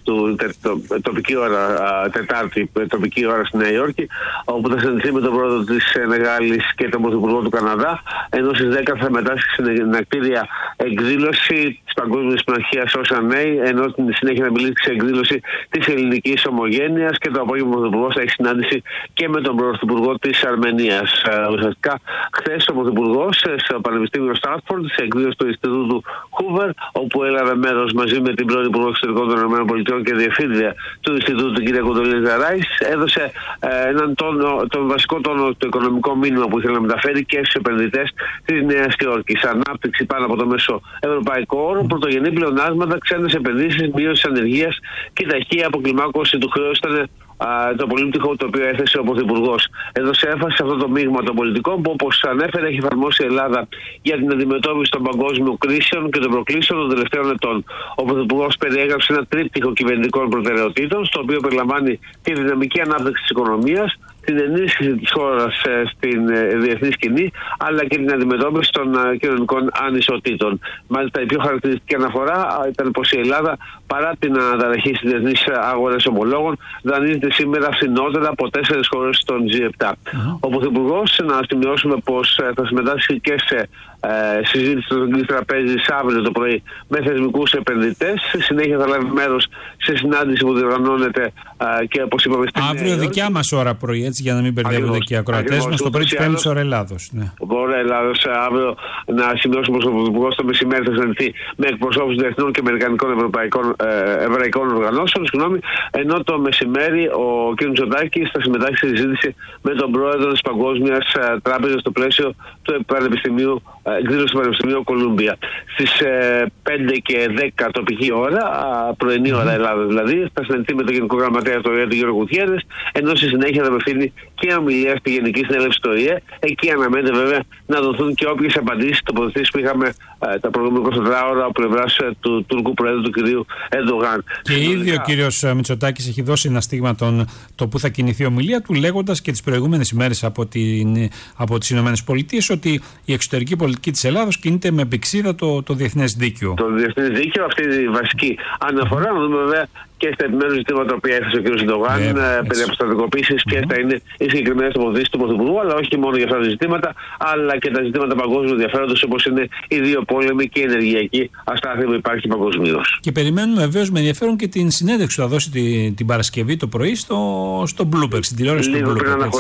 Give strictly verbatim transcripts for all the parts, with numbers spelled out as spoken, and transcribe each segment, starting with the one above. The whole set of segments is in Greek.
του τοπική ώρα, Τετάρτη, τοπική ώρα στη Νέα Υόρκη, όπου θα συναντηθεί με τον πρόεδρο της Μεγάλης και τον πρωθυπουργό του Καναδά, ενώ στις δέκα θα μετάσχει στην ακτήρια εκδήλωση της Παγκόσμιας Συμμαχίας Όσα Νέοι, ενώ στην συνέχεια θα μιλήσει σε εκδήλωση της ελληνικής ομογένειας και το απόγευμα ο πρωθυπουργός θα έχει συνάντηση και με τον πρωθυπουργό της Αρμενίας. Ουσιαστικά, χθες ο πρωθυπουργός στο Πανεπιστήμιο Στάνφορντ, σε εκδήλωση του Ινστιτούτου Hoover, όπου έλαβε μέρος μαζί με την πρώην Υπουργό Εξωτερικών των ΗΠΑ και διευθύντρια του Ινστιτούτου, την κυρία Κοντολίζα Ράις, έδωσε ε, έναν τόνο, τον βασικό τόνο, το οικονομικό μήνυμα που ήθελε να μεταφέρει και στους επενδυτές της Νέας Υόρκης. Ανάπτυξη πάνω από το μέσο ευρωπαϊκό όρο, πρωτογενή πλεονάσματα, ξένες επενδύσεις, μείωση ανεργίας και ταχεία αποκλιμάκωση του χρέους ήταν το πολύπτυχο το οποίο έθεσε ο Πρωθυπουργός. Έδωσε έμφαση σε αυτό το μείγμα των πολιτικών που, όπως ανέφερε, έχει εφαρμόσει η Ελλάδα για την αντιμετώπιση των παγκόσμιων κρίσεων και των προκλήσεων των τελευταίων ετών. Ο Πρωθυπουργός περιέγραψε ένα τρίπτυχο κυβερνητικών προτεραιοτήτων, στο οποίο περιλαμβάνει τη δυναμική ανάπτυξη της οικονομίας, την ενίσχυση της χώρας στην διεθνή σκηνή, αλλά και την αντιμετώπιση των κοινωνικών ανισοτήτων. Μάλιστα, η πιο χαρακτηριστική αναφορά ήταν πως η Ελλάδα, παρά την αναταραχή στις διεθνείς αγορές ομολόγων, δανείζεται σήμερα φθηνότερα από τέσσερις χώρες των τζι επτά. Mm-hmm. Ο Πρωθυπουργός, να σημειώσουμε πως θα συμμετάσχει και σε ε, συζήτηση του Αγγλικής Τραπέζης αύριο το πρωί με θεσμικούς επενδυτές. Στη συνέχεια θα λάβει μέρος σε συνάντηση που διοργανώνεται ε, και όπως είπαμε στην αύριο δικιά μας ώρα πρωί, έτσι, για να μην μπερδεύονται και οι ακροατές μας, το πρωί της Πέμπτης ώρα Ελλάδος. Ναι. Ώρα Ελλάδος. Αύριο να σημειώσουμε πως ο Πρωθυπουργός το μεσημέρι θα συναντηθεί με εκπροσώπους διεθνών και αμερικανικών ευρωπαϊκών, ε, εβραϊκών οργανώσεων, συγγνώμη, ενώ το μεσημέρι ο κ. Μητσοτάκης θα συμμετάσχει στη συζήτηση με τον πρόεδρο της Παγκόσμιας Τράπεζας στο πλαίσιο του Πανεπιστημίου, εκδήλωση του Πανεπιστημίου Κολούμπια. Στις ε, πέντε και δέκα τοπική ώρα, πρωινή ώρα Ελλάδα δηλαδή, θα συναντηθεί με τον Γενικό Γραμματέα του ΟΗΕ, τον Γιώργο Γουτιέρες, ενώ στη συνέχεια θα απευθύνει και ομιλία στη Γενική Συνέλευση του ΟΗΕ. Εκεί αναμένεται βέβαια να δοθούν και όποιες απαντήσεις, τοποθετήσεις που είχαμε ε, τα προηγούμενα είκοσι ώρα από πλευράς του Τούρκου Προέδρου του κ. Ερντογάν. Και ήδη ο κ. Μητσοτάκης έχει δώσει ένα στίγμα τον, το που θα κινηθεί η ομιλία του, λέγοντας και τις προηγούμενες ημέρες από, την, από τις Ηνωμένες Πολιτείες ότι η εξωτερική πολιτική της Ελλάδος κινείται με πηξίδα το, το διεθνές δίκαιο. Το διεθνές δίκαιο, αυτή η βασική αναφορά. Να δούμε βέβαια και στα επιμέρους ζητήματα που έθεσε ο κ. Ερντογάν, yeah, περί αποστατικοποίησης, ποιες θα είναι οι συγκεκριμένες τοποθετήσεις του Πρωθυπουργού, αλλά όχι μόνο για αυτά τα ζητήματα, αλλά και τα ζητήματα παγκόσμιου ενδιαφέροντος, όπως είναι οι δύο πόλεμοι και η ενεργειακή αστάθεια που υπάρχει παγκοσμίως. Και περιμένουμε βεβαίως με ενδιαφέρον και την συνέντευξη που θα δώσει την, την Παρασκευή το πρωί στο, στο Bloomberg, στην τηλεόραση του Bloomberg.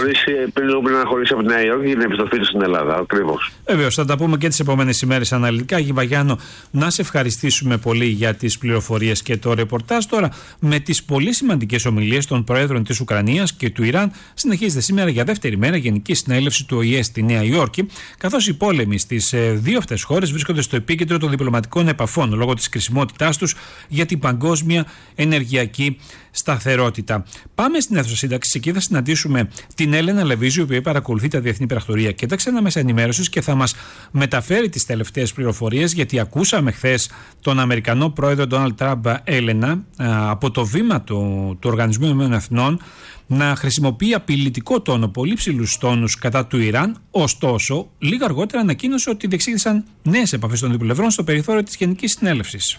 Λίγο πριν αναχωρήσει από τη Νέα Υόρκη για την επιστροφή του στην Ελλάδα. Ακριβώς. Βεβαίως, θα τα πούμε και τις επόμενες ημέρες αναλυτικά. Αγί Βαγιάννο, να σε ευχαριστήσουμε πολύ για τις πληροφορίες και το ρεπορτάζ. Τώρα, με τις πολύ σημαντικές ομιλίες των Προέδρων της Ουκρανίας και του Ιράν, συνεχίζεται σήμερα για δεύτερη μέρα Γενική Συνέλευση του ΟΗΕ στη Νέα Υόρκη, καθώς οι πόλεμοι στις δύο αυτές χώρες βρίσκονται στο επίκεντρο των διπλωματικών επαφών λόγω της κρισιμότητάς τους για την παγκόσμια ενεργειακή σταθερότητα. Πάμε στην αίθουσα σύνταξης. Εκεί θα συναντήσουμε την Έλενα Λεβίζου, η οποία παρακολουθεί τα διεθνή υπεραχτορία και τα ξένα μέσα ενημέρωσης και θα μας μεταφέρει τις τελευταίες πληροφορίες, γιατί ακούσαμε χθες τον Αμερικανό πρόεδρο Ντόναλντ Τραμπ, Έλενα, από το βήμα του, του Οργανισμού Ηνωμένων Εθνών να χρησιμοποιεί απειλητικό τόνο, πολύ ψηλούς τόνους κατά του Ιράν. Ωστόσο, λίγο αργότερα ανακοίνωσε ότι διεξήγησαν νέες επαφές των δύο πλευρών στο περιθώριο της Γενικής Συνέλευσης.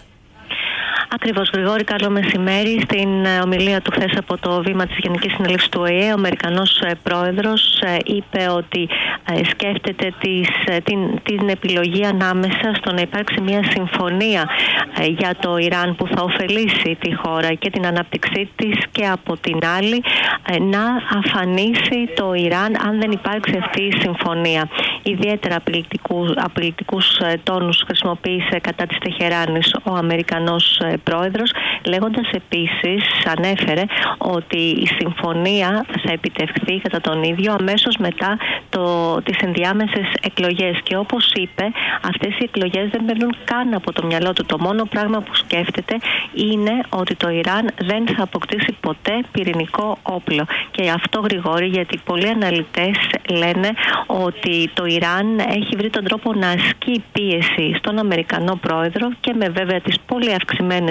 Ακριβώς, Γρηγόρη, καλό μεσημέρη. Στην ομιλία του χθες από το βήμα της Γενικής Συνέλευσης του ΟΗΕ, ο Αμερικανός πρόεδρος είπε ότι σκέφτεται τις, την, την επιλογή ανάμεσα στο να υπάρξει μια συμφωνία για το Ιράν που θα ωφελήσει τη χώρα και την ανάπτυξή της, και από την άλλη να αφανίσει το Ιράν αν δεν υπάρξει αυτή η συμφωνία. Ιδιαίτερα απειλητικούς, απειλητικούς τόνους χρησιμοποίησε κατά της Τεχεράνης ο Αμερικανός πρόεδρος, λέγοντας επίσης, ανέφερε ότι η συμφωνία θα επιτευχθεί κατά τον ίδιο αμέσως μετά το, τις ενδιάμεσες εκλογές, και όπως είπε, αυτές οι εκλογές δεν παίρνουν καν από το μυαλό του. Το μόνο πράγμα που σκέφτεται είναι ότι το Ιράν δεν θα αποκτήσει ποτέ πυρηνικό όπλο. Και αυτό, Γρηγόρη, γιατί πολλοί αναλυτές λένε ότι το Ιράν έχει βρει τον τρόπο να ασκεί πίεση στον Αμερικανό πρόεδρο, και με βέβαια τις πολύ αυξημένες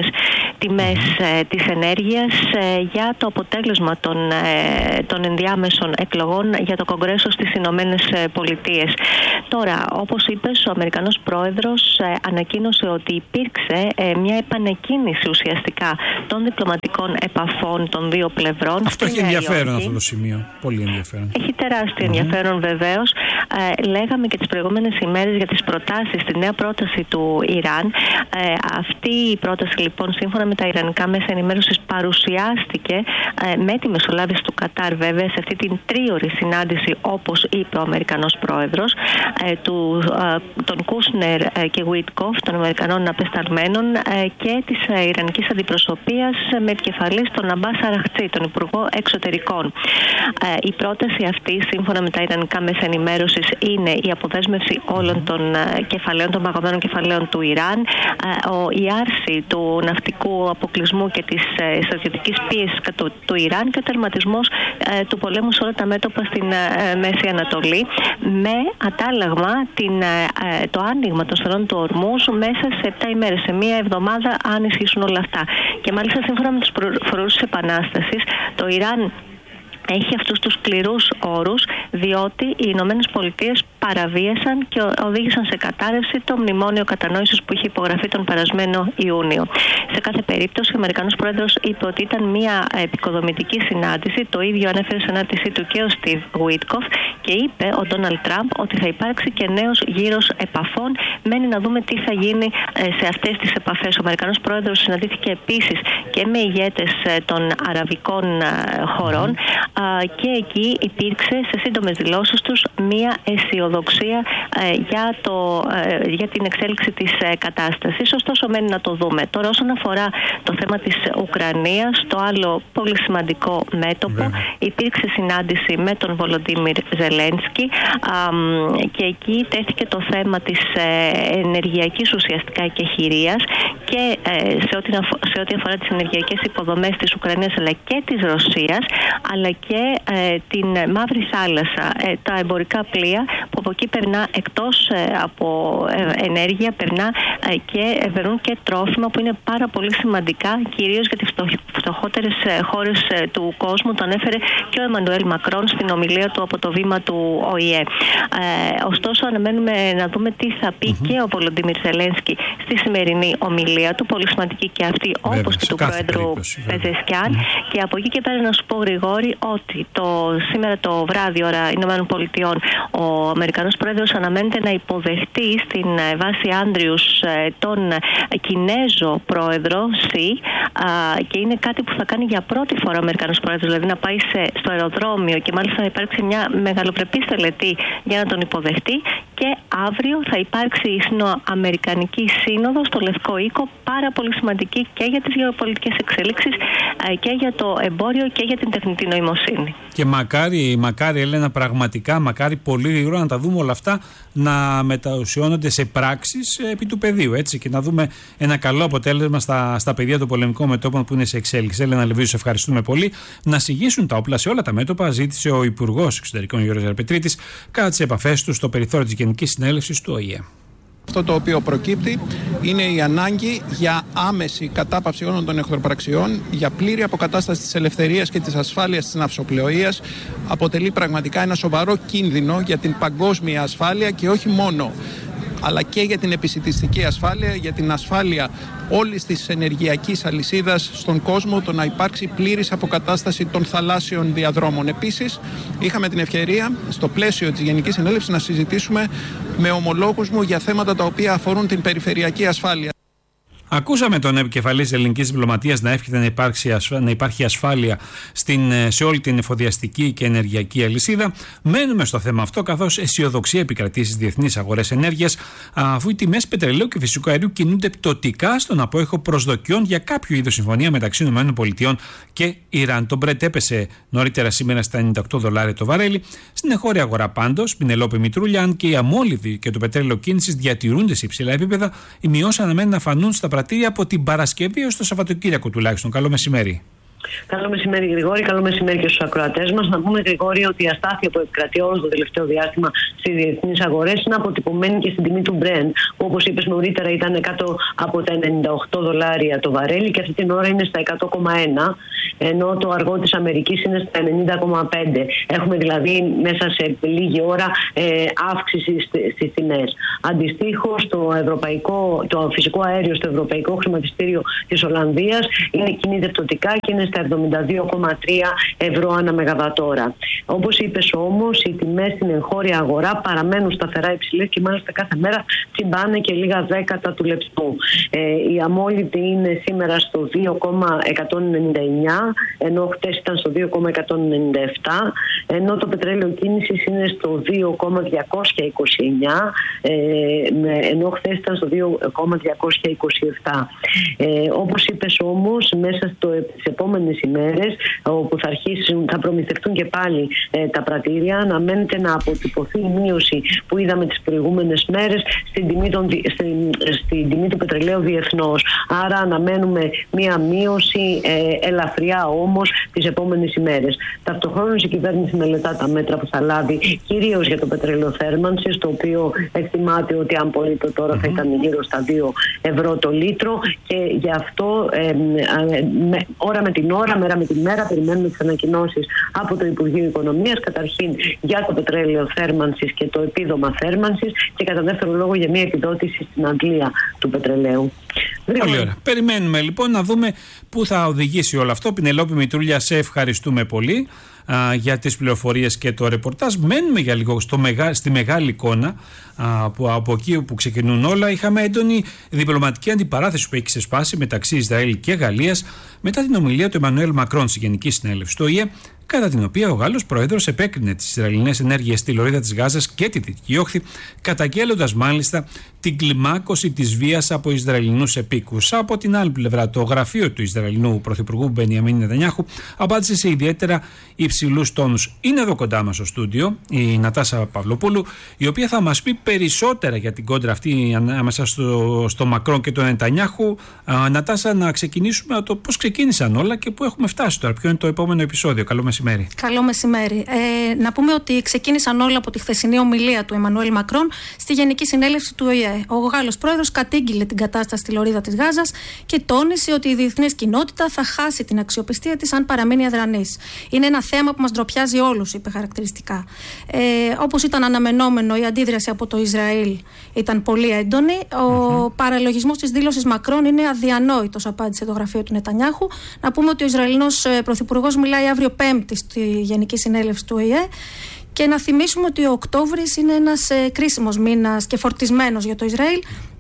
αυξημένες τιμές ε, της ενέργειας ε, για το αποτέλεσμα των, ε, των ενδιάμεσων εκλογών για το Κογκρέσο στις Ηνωμένες Πολιτείες. Τώρα, όπως είπες, ο Αμερικανός πρόεδρος ε, ανακοίνωσε ότι υπήρξε ε, μια επανεκκίνηση ουσιαστικά των διπλωματικών επαφών των δύο πλευρών. Αυτό έχει ενδιαφέρον αυτό το σημείο. Πολύ ενδιαφέρον. Έχει τεράστιο mm-hmm. ενδιαφέρον βεβαίως. Ε, λέγαμε και τις προηγούμενες ημέρες για τις προτάσεις, τη νέα πρόταση του Ιράν. Ε, αυτή η πρόταση λοιπόν σύμφωνα με τα ιρανικά μέσα ενημέρωσης παρουσιάστηκε ε, με τη μεσολάβηση του Κατάρ βέβαια σε αυτή την τρίωρη συνάντηση όπως είπε ο Αμερικανός πρόεδρος ε, του, ε, των Κούσνερ ε, και Γουίτκοφ των Αμερικανών απεσταλμένων ε, και της ε, Ιρανικής αντιπροσωπείας ε, με επικεφαλής τον Αμπάς Αραχτζή, τον Υπουργό Εξωτερικών. Ε, η πρόταση αυτή σύμφωνα με τα ιρανικά μέσα ενημέρωσης είναι η αποδέσμευση όλων των ε, κεφαλαίων, των παγωμένων κεφαλαίων του Ιράν, ε, ο, η άρση του ναυτικού αποκλεισμού και της ε, στρατιωτικής πίεσης του, του Ιράν και ο τερματισμός ε, του πολέμου σε όλα τα μέτωπα στην ε, Μέση Ανατολή με αντάλλαγμα την, ε, το άνοιγμα των στενών του Ορμούζ μέσα σε επτά ημέρες, σε μία εβδομάδα αν ισχύσουν όλα αυτά. Και μάλιστα σύμφωνα με τους προορούς της Επανάστασης το Ιράν έχει αυτούς τους σκληρούς όρους διότι οι Ηνωμένες Πολιτείες παραβίασαν και οδήγησαν σε κατάρρευση το μνημόνιο κατανόησης που είχε υπογραφεί τον περασμένο Ιούνιο. Σε κάθε περίπτωση ο Αμερικανός πρόεδρος είπε ότι ήταν μια επικοδομητική συνάντηση, το ίδιο ανέφερε σε ανάρτησή του και ο Στιβ Γουίτκοφ και είπε ο Ντόναλντ Τραμπ ότι θα υπάρξει και νέος γύρος επαφών. Μένει να δούμε τι θα γίνει σε αυτές τις επαφές. Ο Αμερικανός πρόεδρος συναντήθηκε επίσης και με ηγέτες των αραβικών χωρών και εκεί υπήρξε σε σύντομες δηλώσεις τους μία αισιοδοξία για, το, για την εξέλιξη της κατάστασης. Ωστόσο μένει να το δούμε. Τώρα όσον αφορά το θέμα της Ουκρανίας, το άλλο πολύ σημαντικό μέτωπο, yeah. υπήρξε συνάντηση με τον Βολοντίμιρ Ζελένσκι και εκεί τέθηκε το θέμα της ενεργειακής ουσιαστικά εκεχηρίας και σε ό,τι, σε ό,τι αφορά τις ενεργειακές υποδομές της Ουκρανίας αλλά και της Ρωσίας, αλλά και ε, την Μαύρη Θάλασσα, ε, τα εμπορικά πλοία που από εκεί περνά εκτός ε, από ε, ενέργεια, περνά ε, και περνούν και τρόφιμα που είναι πάρα πολύ σημαντικά κυρίως για τις φτωχότερες ε, χώρες ε, του κόσμου. Το ανέφερε και ο Εμμανουέλ Μακρόν στην ομιλία του από το βήμα του Ο Η Ε. Ε, ωστόσο αναμένουμε να δούμε τι θα πει mm-hmm. και ο Βολοντίμιρ Ζελένσκι στη σημερινή ομιλία του, πολύ σημαντική και αυτή βέβαια, όπως και του Πρόεδρου Πεζεσκιάν. Mm-hmm. Και από εκεί και πέρα να σου πω Γρηγόρη ότι το, σήμερα το βράδυ ώρα Ηνωμένων Πολιτειών ο Αμερικανός Πρόεδρος αναμένεται να υποδεχτεί στην βάση Άντριους τον Κινέζο Πρόεδρο Σι και είναι κάτι που θα κάνει για πρώτη φορά ο Αμερικανός Πρόεδρος, δηλαδή να πάει σε, στο αεροδρόμιο και μάλιστα θα υπάρξει μια μεγαλοπρεπής τελετή για να τον υποδεχτεί και αύριο θα υπάρξει η Αμερικανική Σύνοδος στο Λευκό Οίκο, πάρα πολύ σημαντική και για τις γεωπολιτικές εξελίξεις και για το εμπόριο και για την τεχνητή νοημοσύνη. Και μακάρι, μακάρι Έλενα, πραγματικά, μακάρι πολύ γρήγορα να τα δούμε όλα αυτά να μετουσιώνονται σε πράξεις επί του πεδίου, έτσι, και να δούμε ένα καλό αποτέλεσμα στα, στα πεδία των πολεμικών μετώπων που είναι σε εξέλιξη. Έλενα Λεβίου, σε ευχαριστούμε πολύ. Να συγγύσουν τα όπλα σε όλα τα μέτωπα, ζήτησε ο Υπουργός Εξωτερικών Γιώργος Γεραπετρίτης κατά τις επαφές του στο περιθώριο της Γενικής Συνέλευσης του Ο Η Ε. Αυτό το οποίο προκύπτει είναι η ανάγκη για άμεση κατάπαυση όλων των εχθροπραξιών, για πλήρη αποκατάσταση της ελευθερίας και της ασφάλειας της ναυσοπλοείας. Αποτελεί πραγματικά ένα σοβαρό κίνδυνο για την παγκόσμια ασφάλεια και όχι μόνο, αλλά και για την επισιτιστική ασφάλεια, για την ασφάλεια όλης της ενεργειακής αλυσίδας στον κόσμο, το να υπάρξει πλήρης αποκατάσταση των θαλάσσιων διαδρόμων. Επίσης, είχαμε την ευκαιρία στο πλαίσιο της Γενικής Συνέλευσης να συζητήσουμε με ομολόγους μου για θέματα τα οποία αφορούν την περιφερειακή ασφάλεια. Ακούσαμε τον επικεφαλής της ελληνικής διπλωματίας να εύχεται να, υπάρξει, να υπάρχει ασφάλεια στην, σε όλη την εφοδιαστική και ενεργειακή αλυσίδα. Μένουμε στο θέμα αυτό, καθώς αισιοδοξία επικρατεί στις διεθνείς αγορές ενέργειας, αφού οι τιμές πετρελαίου και φυσικού αερίου κινούνται πτωτικά στον απόϊχο προσδοκιών για κάποιο είδος συμφωνία μεταξύ ΗΠΑ και Ιράν. Το Brent έπεσε νωρίτερα σήμερα στα ενενήντα οκτώ δολάρια το βαρέλι. Στην εγχώρια αγορά πάντως, Πινελόπη Μητρούλια, αν και οι αμόλυβοι και το πετρέλαιο κίνησης διατηρούνται σε υψηλά επίπεδα, οι μειώσεις αναμένουν να φανούν στα πρατήρια από την Παρασκευή έως το Σαββατοκύριακο τουλάχιστον. Καλό μεσημέρι. Καλό μεσημέρι, Γρηγόρη. Καλό μεσημέρι και στους ακροατές μας. Να πούμε, Γρηγόρη, ότι η αστάθεια που επικρατεί όλο το τελευταίο διάστημα στις διεθνείς αγορές είναι αποτυπωμένη και στην τιμή του Brent, που όπως είπες νωρίτερα ήταν κάτω από τα ενενήντα οκτώ δολάρια το βαρέλι και αυτή την ώρα είναι στα εκατό κόμμα ένα, ενώ το αργό της Αμερικής είναι στα ενενήντα κόμμα πέντε. Έχουμε δηλαδή μέσα σε λίγη ώρα ε, αύξηση στις τιμές. Αντιστοίχως, το, ευρωπαϊκό, το φυσικό αέριο στο ευρωπαϊκό χρηματιστήριο της Ολλανδίας είναι κινείται πτωτικά και είναι στα εβδομήντα δύο κόμμα τρία ευρώ ανά μεγαβατόρα. Όπως είπες όμως, οι τιμές στην εγχώρια αγορά παραμένουν σταθερά υψηλές και μάλιστα κάθε μέρα τσιμπάνε και λίγα δέκατα του λεπτού. Ε, η αμόλυβδη είναι σήμερα στο δύο κόμμα εκατόν ενενήντα εννιά, ενώ χτες ήταν στο δύο κόμμα εκατόν ενενήντα επτά, ενώ το πετρέλαιο κίνησης είναι στο δύο κόμμα διακόσια είκοσι εννιά, ε, ενώ χτες ήταν στο δύο κόμμα διακόσια είκοσι επτά. Ε, όπως είπες όμως, μέσα στο, στις επόμενες ημέρες, όπου θα αρχίσουν, θα προμηθευτούν και πάλι ε, τα πρατήρια, αναμένεται να αποτυπωθεί η μείωση που είδαμε τις προηγούμενες μέρες στην τιμή, των, στην, στην τιμή του πετρελαίου διεθνώς. Άρα αναμένουμε μία μείωση ε, ελαφριά όμως τις επόμενες ημέρες. Ταυτοχρόνως η κυβέρνηση μελετά τα μέτρα που θα λάβει κυρίως για το πετρέλαιο θέρμανσης, το οποίο εκτιμάται ότι αν πολύ το τώρα θα ήταν γύρω στα δύο ευρώ το λίτρο, και γι' αυτό ε, ε, με, ώρα με την ώρα, μέρα με τη μέρα, περιμένουμε τις ανακοινώσεις από το Υπουργείο Οικονομίας, καταρχήν για το πετρέλαιο θέρμανσης και το επίδομα θέρμανσης, και κατά δεύτερο λόγο για μια επιδότηση στην αντλία του πετρελαίου. Πολύ ωραία. Περιμένουμε λοιπόν να δούμε πού θα οδηγήσει όλο αυτό. Πινελόπη Μητρούλια, σε ευχαριστούμε πολύ α, για τις πληροφορίες και το ρεπορτάζ. Μένουμε για λίγο στο μεγα, στη μεγάλη εικόνα, α, που από εκεί που ξεκινούν όλα. Είχαμε έντονη διπλωματική αντιπαράθεση που έχει ξεσπάσει μεταξύ Ισραήλ και Γαλλίας μετά την ομιλία του Εμμανουέλ Μακρόν στη Γενική Συνέλευση του Ο Η Ε, κατά την οποία ο Γάλλος Πρόεδρος επέκρινε τις Ισραηλινές ενέργειες στη λωρίδα της Γάζας και τη Δυτική Όχθη, καταγγέλλοντας μάλιστα την κλιμάκωση της βίας από Ισραηλινούς επίκους. Από την άλλη πλευρά, το γραφείο του Ισραηλινού Πρωθυπουργού Μπενιαμίν Νετανιάχου απάντησε σε ιδιαίτερα υψηλούς τόνους. Είναι εδώ κοντά μας στο στούντιο η Νατάσα Παυλοπούλου, η οποία θα μας πει περισσότερα για την κόντρα αυτή ανάμεσα στο, στο Μακρόν και τον Νετανιάχου. Α, Νατάσα, να ξεκινήσουμε από το πώς ξεκίνησαν όλα και πού έχουμε φτάσει τώρα. Ποιο είναι το επόμενο επεισόδιο. Καλό μεσημέρι. Καλό μεσημέρι. Ε, να πούμε ότι ξεκίνησαν όλα από τη χθεσινή ομιλία του Εμμανουέλ Μακρόν στη Γενική Συνέλευση του Ο Η Ε. Ο Γάλλος Πρόεδρος κατήγγειλε την κατάσταση στη λωρίδα της Γάζας και τόνισε ότι η διεθνής κοινότητα θα χάσει την αξιοπιστία της αν παραμείνει αδρανής. Είναι ένα θέμα που μας ντροπιάζει όλους, είπε χαρακτηριστικά. Ε, όπως ήταν αναμενόμενο, η αντίδραση από το Ισραήλ ήταν πολύ έντονη. Ο mm-hmm. παραλογισμός της δήλωσης Μακρόν είναι αδιανόητος, απάντησε το γραφείο του Νετανιάχου. Να πούμε ότι ο Ισραηλινός Πρωθυπουργός μιλάει αύριο Πέμπτη στη Γενική Συνέλευση του Ο Η Ε. Και να θυμίσουμε ότι ο Οκτώβρης είναι ένας ε, κρίσιμος μήνας και φορτισμένος για το Ισραήλ,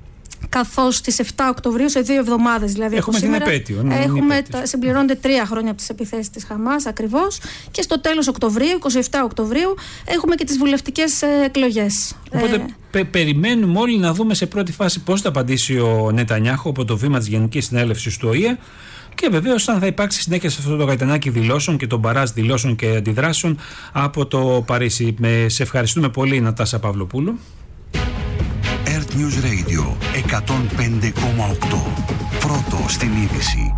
καθώς στις εφτά Οκτωβρίου, σε δύο εβδομάδες δηλαδή έχουμε από σήμερα, την επέτειο, ναι, έχουμε, επέτειο. Τα, συμπληρώνονται τρία χρόνια από τις επιθέσεις της Χαμάς ακριβώς, και στο τέλος Οκτωβρίου, εικοστή εβδόμη Οκτωβρίου, έχουμε και τις βουλευτικές ε, εκλογές. Οπότε ε, πε, περιμένουμε όλοι να δούμε σε πρώτη φάση πώς θα απαντήσει ο Νετανιάχου από το βήμα της Γενικής Συνέλευσης του Ο Η Ε. Και βεβαίως αν θα υπάρξει συνέχεια σε αυτό το γαϊτανάκι δηλώσεων και τον μπαράζ δηλώσεων και αντιδράσεων από το Παρίσι. Με, σε ευχαριστούμε πολύ, Νατάσα Παυλοπούλου. Earth News Radio εκατόν πέντε κόμμα οκτώ. Πρώτο στην είδηση.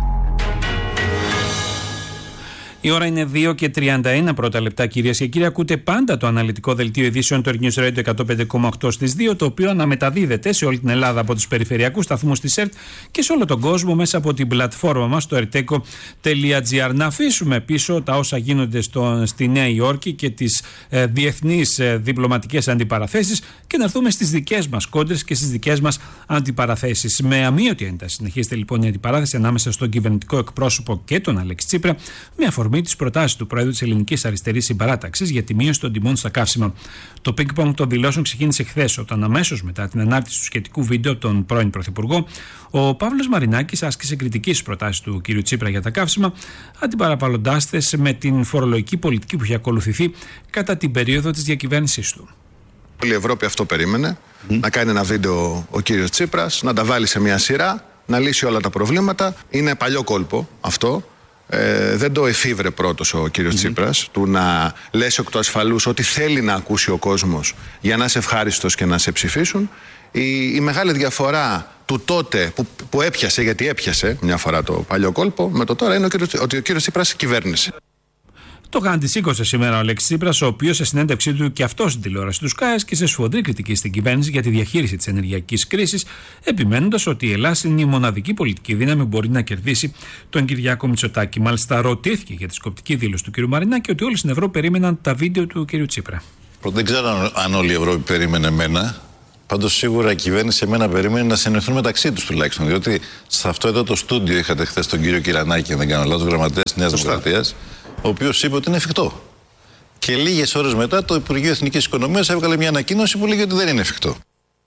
Η ώρα είναι δύο και τριάντα ένα πρώτα λεπτά, κυρίες και κύριοι. Ακούτε πάντα το αναλυτικό δελτίο ειδήσεων του Earth News Radio εκατόν πέντε κόμμα οκτώ στις δύο, το οποίο αναμεταδίδεται σε όλη την Ελλάδα από τους περιφερειακούς σταθμούς της ΕΡΤ και σε όλο τον κόσμο μέσα από την πλατφόρμα μας, το ερτέκο τελεία τζι άρ. Να αφήσουμε πίσω τα όσα γίνονται στο, στη Νέα Υόρκη και τις ε, διεθνείς ε, διπλωματικές αντιπαραθέσεις και να έρθουμε στις δικές μας κόντρες και στις δικές μας αντιπαραθέσεις. Με αμύωτη ένταση συνεχίζεται λοιπόν η αντιπαράθεση ανάμεσα στον κυβερνητικό εκπρόσωπο και τον Αλέξη Τσίπρα, με αφορμή τις προτάσεις του Προέδρου της Ελληνικής Αριστερής Συμπαράταξης για τη μείωση των τιμών στα καύσιμα. Το πινκ-πονγκ των δηλώσεων ξεκίνησε χθες, όταν αμέσως μετά την ανάρτηση του σχετικού βίντεο από τον πρώην Πρωθυπουργό, ο Παύλος Μαρινάκης άσκησε κριτική στις προτάσεις του κ. Τσίπρα για τα καύσιμα, αντιπαραβαλλοντάς τες με την φορολογική πολιτική που είχε ακολουθηθεί κατά την περίοδο της διακυβέρνησής του. Όλη η Ευρώπη αυτό περίμενε, mm. να κάνει ένα βίντεο ο κύριος Τσίπρας, να τα βάλει σε μια σειρά, να λύσει όλα τα προβλήματα. Είναι παλιό κόλπο αυτό. Ε, δεν το εφήβρε πρώτος ο κύριος mm-hmm. Τσίπρας, του να λες εκ του ασφαλούς ότι θέλει να ακούσει ο κόσμος για να είσαι ευχάριστος και να σε ψηφίσουν. Η, η μεγάλη διαφορά του τότε που, που έπιασε, γιατί έπιασε μια φορά το παλιό κόλπο, με το τώρα είναι ο κύριος, ότι ο κύριος Τσίπρας κυβέρνησε. Το αντισήκωσε σήμερα ο Αλέξης Τσίπρας, ο οποίος σε συνέντευξή του και αυτό στην τηλεόραση του Sky και σε σφοδρή κριτική στην κυβέρνηση για τη διαχείριση της ενεργειακής κρίσης, επιμένοντας ότι η Ελλάδα είναι η μοναδική πολιτική δύναμη που μπορεί να κερδίσει τον Κυριάκο Μητσοτάκη. Μάλιστα, ρωτήθηκε για τη σκοπτική δήλωση του κ. Μαρινάκη ότι όλοι στην Ευρώπη περίμεναν τα βίντεο του κ. Τσίπρα. Δεν ξέρω αν όλη η Ευρώπη περίμενε εμένα. Πάντως σίγουρα η κυβέρνηση εμένα περίμενε να συνεχθούν μεταξύ τους τουλάχιστον. Διότι σε αυτό εδώ το στούντιο είχατε χθες τον κύριο Κυρανάκη, αν δεν κάνω λάθος, γραμματέας της Νέας Δημοκρατίας, ο οποίος είπε ότι είναι εφικτό. Και λίγες ώρες μετά το Υπουργείο Εθνικής Οικονομίας έβγαλε μια ανακοίνωση που λέγει ότι δεν είναι εφικτό.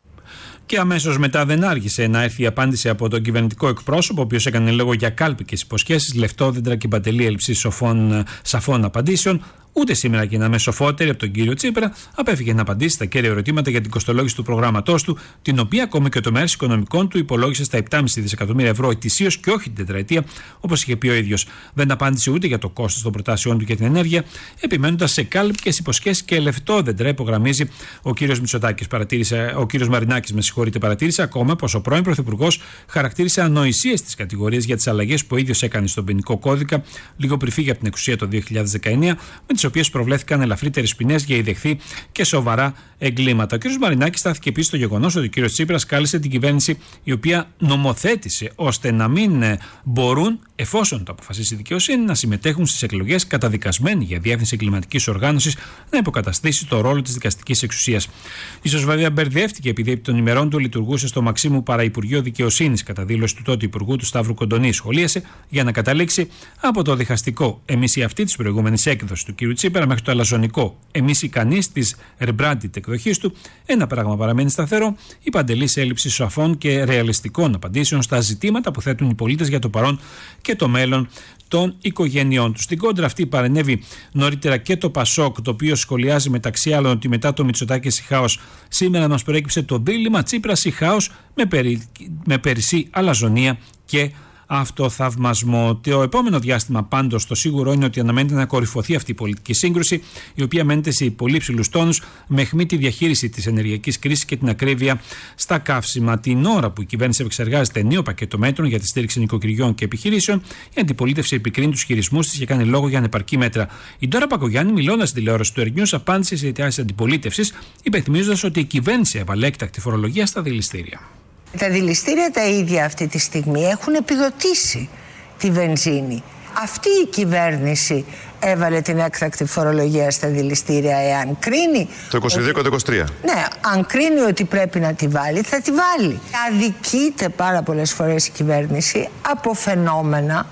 Και αμέσως μετά δεν άργησε να έρθει η απάντηση από τον κυβερνητικό εκπρόσωπο, ο οποίος έκανε λόγο για κάλπικες υποσχέσεις, λεφτόδεντρα και παντελή έλλειψη σοφών, σαφών απαντήσεων. Ούτε σήμερα και ένα μεσοφότερη από τον κύριο Τσίπρα απέφυγε να απαντήσει στα κέρια ερωτήματα για την κοστολόγηση του προγράμματός του, την οποία ακόμη και ο τομέας οικονομικών του υπολόγισε στα επτά κόμμα πέντε δισεκατομμύρια ευρώ ετησίως και όχι την τετραετία, όπως είχε πει ο ίδιος. Δεν απάντησε ούτε για το κόστος των προτάσεών του για την ενέργεια, επιμένοντας σε κάλπικες υποσχέσεις και λεφτόδεντρα, υπογραμμίζει ο κύριος Μητσοτάκης. Ο κύριος Μαρινάκης, με συγχωρείτε, παρατήρησε ακόμα πως ο πρώην Πρωθυπουργός χαρακτήρισε ανοησίες τις κατηγορίες για τις αλλαγές που ο ίδιος έκανε στον ποινικό κώδικα λίγο πριν φύγει από την εξουσία το δύο χιλιάδες δεκαεννιά, με τις οποίες προβλέφθηκαν ελαφρύτερες ποινές για ιδεχθεί και σοβαρά εγκλήματα. Ο κ. Μαρινάκης στάθηκε επίσης στο γεγονός ότι ο κ. Τσίπρας κάλεσε την κυβέρνηση, η οποία νομοθέτησε ώστε να μην μπορούν, εφόσον το αποφασίσει η δικαιοσύνη, να συμμετέχουν στις εκλογές, καταδικασμένοι για διεύθυνση εγκληματικής οργάνωσης, να υποκαταστήσει το ρόλο της δικαστικής εξουσίας. Ίσως βέβαια μπερδεύτηκε επειδή επί των ημερών του λειτουργούσε στο Μαξίμου Παραυπουργείο Δικαιοσύνης, κατά δήλωση του τότε Υπουργού του Σταύρου Κοντονή. Σχολίασε για να καταλήξει από το διχαστικό εμείς οι αυτοί της προηγούμενης έκδοσης του κ. Τσίπρα μέχρι το αλαζονικό εμείς οι κανείς της rebranded εκδοχής του. Ένα πράγμα παραμένει σταθερό: η παντελής έλλειψη σαφών και ρεαλιστικών απαντήσεων στα ζητήματα που θέτουν οι πολίτες για το παρόν και το μέλλον των οικογενειών του. Στην κόντρα αυτή παρενέβη νωρίτερα και το Πασόκ, το οποίο σχολιάζει μεταξύ άλλων ότι μετά το Μητσοτάκη χάος, σήμερα μας προέκυψε το δίλημμα Τσίπρας ή χάος με, περι... με περισσή αλαζονία και αυτοθαυμασμό. Το επόμενο διάστημα πάντως το σίγουρο είναι ότι αναμένεται να κορυφωθεί αυτή η πολιτική σύγκρουση, η οποία μένεται σε πολύ ψηλούς τόνους, με αιχμή τη διαχείριση της ενεργειακής κρίσης και την ακρίβεια στα καύσιμα. Την ώρα που η κυβέρνηση επεξεργάζεται νέο πακέτο μέτρων για τη στήριξη νοικοκυριών και επιχειρήσεων, η αντιπολίτευση επικρίνει τους χειρισμούς της και κάνει λόγο για ανεπαρκή μέτρα. Η Ντόρα Πακογιάννη, μιλώντας στην τηλεόραση του Ερνιούς, απάντησε σε αιτιάσεις αντιπολίτευσης, υπενθυμίζοντας ότι η κυβέρνηση έβαλε έκτακτη φορολογία στα δηληστήρια. Τα δηληστήρια τα ίδια αυτή τη στιγμή έχουν επιδοτήσει τη βενζίνη. Αυτή η κυβέρνηση έβαλε την έκτακτη φορολογία στα δηληστήρια. Εάν κρίνει. Το είκοσι δύο και το είκοσι τρία. Ναι, αν κρίνει ότι πρέπει να τη βάλει, θα τη βάλει. Αδικείται πάρα πολλές φορές η κυβέρνηση από φαινόμενα,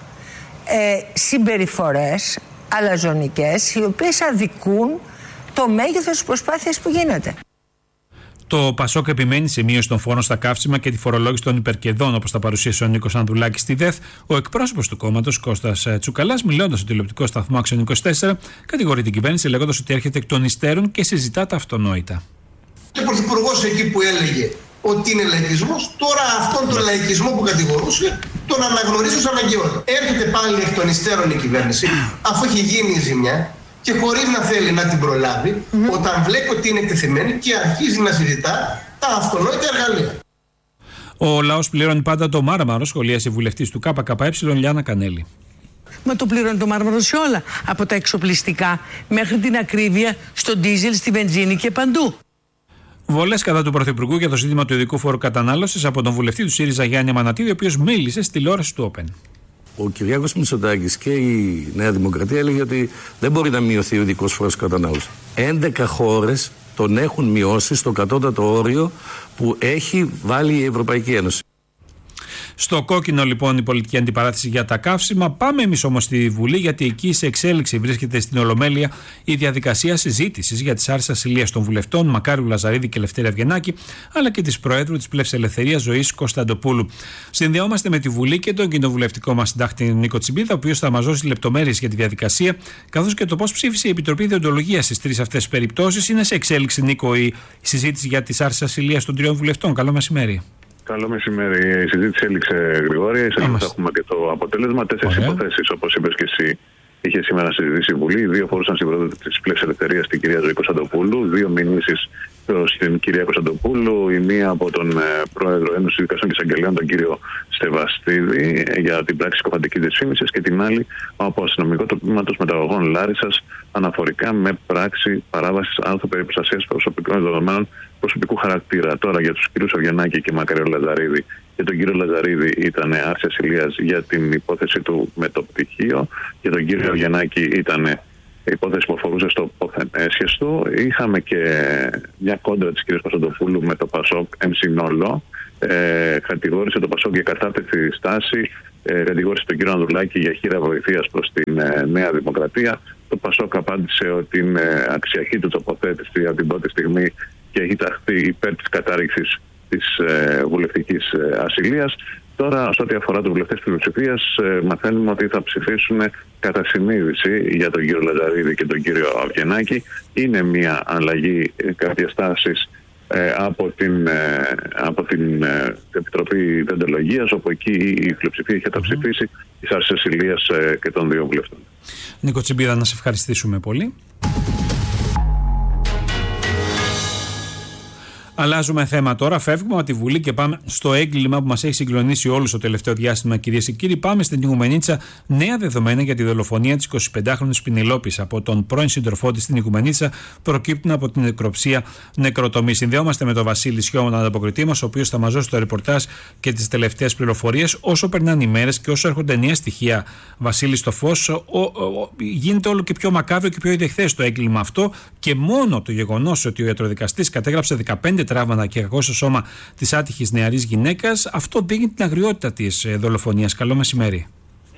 ε, συμπεριφορές αλαζονικές, οι οποίες αδικούν το μέγεθος της προσπάθειας που γίνεται. Το Πασόκ επιμένει σε μείωση των φόρων στα καύσιμα και τη φορολόγηση των υπερκερδών, όπως τα παρουσίασε ο Νίκος Ανδουλάκης στη ΔΕΘ. Ο εκπρόσωπος του κόμματος, Κώστας Τσουκαλάς, μιλώντας στο τηλεοπτικό σταθμό Άξιον είκοσι τέσσερα, κατηγορεί την κυβέρνηση λέγοντας ότι έρχεται εκ των υστέρων και συζητά τα αυτονόητα. Και ο Πρωθυπουργός εκεί που έλεγε ότι είναι λαϊκισμός, τώρα αυτόν τον λαϊκισμό που κατηγορούσε τον αναγνωρίζει ως αναγκαιότητα. Έρχεται πάλι εκ των υστέρων η κυβέρνηση, αφού έχει γίνει η ζημιά, και χωρίς να θέλει να την προλάβει, mm-hmm. όταν βλέπει ότι είναι εκτεθειμένη και αρχίζει να συζητά τα αυτονόητα εργαλεία. Ο λαός πληρώνει πάντα το μάρμαρο, σχολίασε η βουλευτής του ΚΚΕ, Λιάννα Κανέλη. Μα το πληρώνει το μάρμαρο σε όλα, από τα εξοπλιστικά μέχρι την ακρίβεια στο ντίζελ, στη βενζίνη και παντού. Βολές κατά του Πρωθυπουργού για το ζήτημα του ειδικού φόρου κατανάλωσης από τον βουλευτή του ΣΥΡΙΖΑ Γιάννη Αμανατίδη, ο οποίος μίλησε στη τηλεόραση του Open. Ο Κυριάκος Μητσοτάκης και η Νέα Δημοκρατία έλεγε ότι δεν μπορεί να μειωθεί ο ειδικός φόρος κατανάλωσης. έντεκα χώρες τον έχουν μειώσει στο κατώτατο όριο που έχει βάλει η Ευρωπαϊκή Ένωση. Στο κόκκινο λοιπόν η πολιτική αντιπαράθεση για τα καύσιμα. Πάμε εμείς όμως στη Βουλή, γιατί εκεί σε εξέλιξη βρίσκεται στην Ολομέλεια η διαδικασία συζήτησης για τις άρσεις ασυλίας των βουλευτών Μακάριου Λαζαρίδη και Λευτέρη Αυγενάκη, αλλά και της Προέδρου της Πλεύσης Ελευθερίας Ζωής Κωνσταντοπούλου. Συνδεόμαστε με τη Βουλή και τον κοινοβουλευτικό μας συντάκτη Νίκο Τσιμπίδα, ο οποίος θα μας δώσει λεπτομέρειες για τη διαδικασία, καθώς και το πώς ψήφισε η Επιτροπή Διοντολογίας στις τρεις αυτές περιπτώσεις. Είναι σε εξέλιξη, Νίκο, η συζήτηση για τις άρσεις ασυλίας των τριών βουλευτών. Καλό μεσημέρι. Καλό μεσημέρι. Η συζήτηση έληξε, Γρηγόρη. Ίσως έχουμε και το αποτέλεσμα. Τέσσερις υποθέσεις, όπως είπες και εσύ, είχε σήμερα συζητήσει η Βουλή. Δύο φορούσαν στην πρόεδρο της Πλεύσης Ελευθερίας, την κυρία Ζωή Κωνσταντοπούλου. Δύο μηνύσεις προς την κυρία Κωνσταντοπούλου. Η μία από τον ε, πρόεδρο Ένωσης Δικαστών και Εισαγγελέων, τον κύριο Στεβαστίδη, ε, για την πράξη κοφαντικής δυσφήμισης. Και την άλλη από αστυνομικό του τμήματος μεταγωγών Λάρισσας, αναφορικά με πράξη παράβασης άρθρου περί προστασίας προσωπικών δεδομένων προσωπικού χαρακτήρα. Τώρα για τους κύριους Αβγενάκη και Μακαριό Λαζαρίδη. Και τον κύριο Λαζαρίδη ήταν άρση ασυλίας για την υπόθεση του με το πτυχίο. Και τον κύριο Αβγενάκη ήταν υπόθεση που αφορούσε στο πόθεν έσχεστο. Είχαμε και μια κόντρα της κυρίας Κωνσταντοπούλου με το Πασόκ εν συνόλο. Ε, κατηγόρησε το Πασόκ για κατάπτυστη στάση. Ε, κατηγόρησε τον κύριο Ανδρουλάκη για χείρα βοηθείας προς την ε, Νέα Δημοκρατία. Το Πασόκ απάντησε ότι είναι αξιαχή του τοποθέτηση από την πρώτη στιγμή και έχει ταχθεί υπέρ της κατάρριξης της ε, βουλευτικής ε, ασυλίας. Τώρα, σε ό,τι αφορά τους βουλευτές της πλειοψηφίας, ε, μαθαίνουμε ότι θα ψηφίσουν κατά συνείδηση για τον κύριο Λαζαρίδη και τον κύριο Αβγενάκη. Είναι μια αλλαγή ε, κάποιες τάσεις ε, από την, ε, από την ε, Επιτροπή Δεντολογίας, όπου εκεί η πλειοψηφία είχε τα ψηφίσει της άρσης ασυλίας ε, και των δύο βουλευτών. Νίκο Τσιμπίδα, να σε ευχαριστήσουμε πολύ. Αλλάζουμε θέμα τώρα. Φεύγουμε από τη Βουλή και πάμε στο έγκλημα που μας έχει συγκλονίσει όλους το τελευταίο διάστημα, κυρίες και κύριοι. Πάμε στην Οικουμενίτσα. Νέα δεδομένα για τη δολοφονία της εικοσιπεντάχρονης Πηνηλόπης από τον πρώην σύντροφό της στην Οικουμενίτσα προκύπτουν από την νεκροψία νεκροτομή. Συνδέομαστε με τον Βασίλη Σιώμα, τον ανταποκριτή μας, ο οποίος θα μας δώσει το ρεπορτάζ και τις τελευταίες πληροφορίες. Όσο περνάνε οι μέρες και όσο έρχονται νέα στοιχεία, Βασίλη, στο φως, ο, ο, ο, γίνεται όλο και πιο μακάβριο και πιο ιδεχθές το έγκλημα αυτό. Και μόνο το γεγονός ότι ο ιατροδικαστής κατέγραψε δεκαπέντε τραύματα και κακό στο σώμα της άτυχης νεαρής γυναίκας, αυτό δείχνει την αγριότητα της δολοφονίας. Καλό μεσημέρι.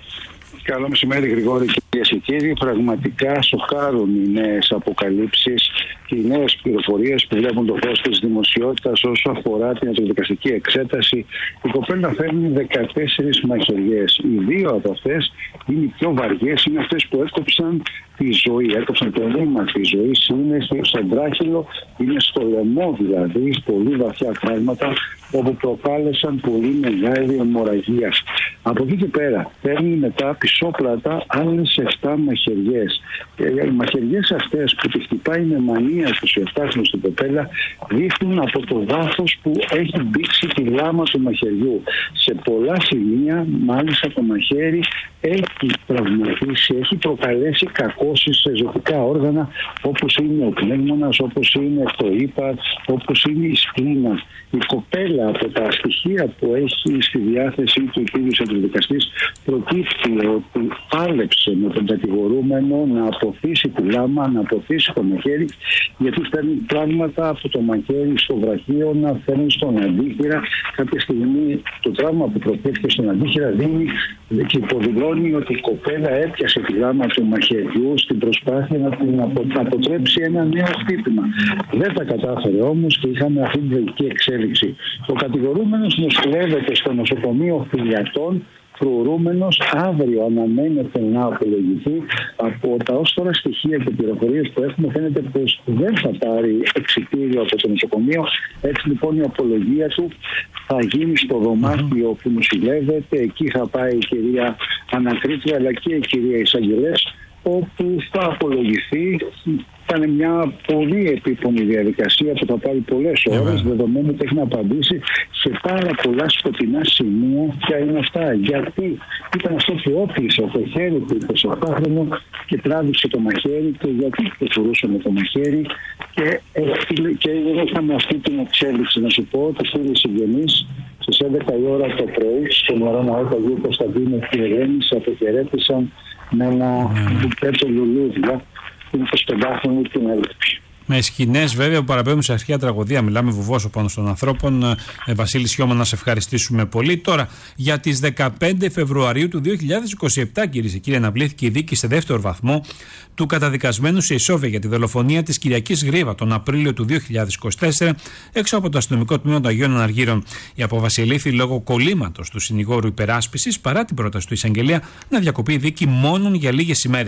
Καλό μεσημέρι, Γρηγόρη, κυρίες και κύριοι. Πραγματικά σοκάρουν οι νέες αποκαλύψεις και οι νέες πληροφορίες που βλέπουν το φως της δημοσιότητας όσο αφορά την ιατροδικαστική εξέταση. Η κοπέλα φέρνει δεκατέσσερις μαχαιριές. Οι δύο από αυτές είναι οι πιο βαριές, είναι αυτές που έκοψαν τη ζωή, έκοψαν το νήμα της ζωής, είναι στον τράχυλο, είναι στο λαιμό δηλαδή, πολύ βαθιά πράγματα, όπου προκάλεσαν πολύ μεγάλη αιμορραγία. Από εκεί και πέρα παίρνει μετά πισόπλατα άλλες επτά μαχαιριές. Οι μαχαιριές αυτές που τη χτυπάει με μανία τους η εφτάχρονη στην κοπέλα δείχνουν από το βάθος που έχει μπήξει τη λάμα του μαχαιριού. Σε πολλά σημεία μάλιστα το μαχαίρι έχει τραυματίσει, έχει προκαλέσει κακώσεις σε ζωτικά όργανα όπως είναι ο πνεύμονας, όπως είναι το ύπαρ, όπως είναι η σπλήνα. Η κοπέλα από τα στοιχεία που έχει στη διάθεση του κύριου ιατροδικαστής προκύπτει ότι πάλεψε με τον κατηγορούμενο να αποθήσει τη λάμα, να αποθήσει το μαχαίρι, γιατί φέρνει πράγματα από το μαχαίρι στο βραχείο να φέρνει στον αντίχειρα. Κάποια στιγμή το τραύμα που προκύπτει στον αντίχειρα δίνει και υποδηλώνει ότι η κοπέλα έπιασε τη λάμα του μαχαιριού στην προσπάθεια να την αποτρέψει ένα νέο χτύπημα. Δεν τα κατάφερε όμως και είχαμε αυτή την τραγική εξέλιξη. Ο κατηγορούμενος νοσηλεύεται στο νοσοκομείο Φιλιατών, προωρούμενος, αύριο αναμένεται να απολογηθεί. Από τα ως τώρα στοιχεία και πληροφορίες που έχουμε φαίνεται πως δεν θα πάρει εξιτήριο από το νοσοκομείο. Έτσι λοιπόν η απολογία του θα γίνει στο δωμάτιο που νοσηλεύεται. Εκεί θα πάει η κυρία Ανακρίτρια αλλά και η κυρία Εισαγγελές, όπου θα απολογηθεί. Ήταν μια πολύ επίπονη διαδικασία που θα πάρει πολλές ώρες, δεδομένου ότι έχει να απαντήσει σε πάρα πολλά σκοτεινά σημεία. Ποια είναι αυτά, γιατί ήταν αυτό που όπλησε το χέρι του εικοσιοκτάχρονου και τράβηξε το μαχαίρι και γιατί το φορούσε με το μαχαίρι. Και, και είχαμε αυτή την εξέλιξη. Να σου πω ότι φίλοι συγγενείς στις έντεκα η ώρα το πρωί στον Ορό Ναό του Αγίου Κωνσταντίνου και Ελένη αποχαιρέτησαν με ένα μπουκέτο λουλούδια την εικοσιπεντάχρονη την έλπη. Με σκηνές βέβαια που παραπέμπουν σε αρχαία τραγωδία. Μιλάμε βουβόσο πάνω των ανθρώπων. Ε, Βασίλη Σιώμα, να σε ευχαριστήσουμε πολύ. Τώρα, για τις δεκαπέντε Φεβρουαρίου του δύο χιλιάδες είκοσι επτά, κυρίες και κύριοι, αναβλήθηκε η δίκη σε δεύτερο βαθμό του καταδικασμένου σε ισόβια για τη δολοφονία της Κυριακής Γρήβα τον Απρίλιο του δύο χιλιάδες είκοσι τέσσερα έξω από το αστυνομικό τμήμα των Αγίων Αναργύρων. Η απόφαση ελήφθη λόγω κολλήματος του συνηγόρου υπεράσπισης παρά την πρόταση του εισαγγελέα να διακοπεί η δίκη μόνον για λίγες ημέρες.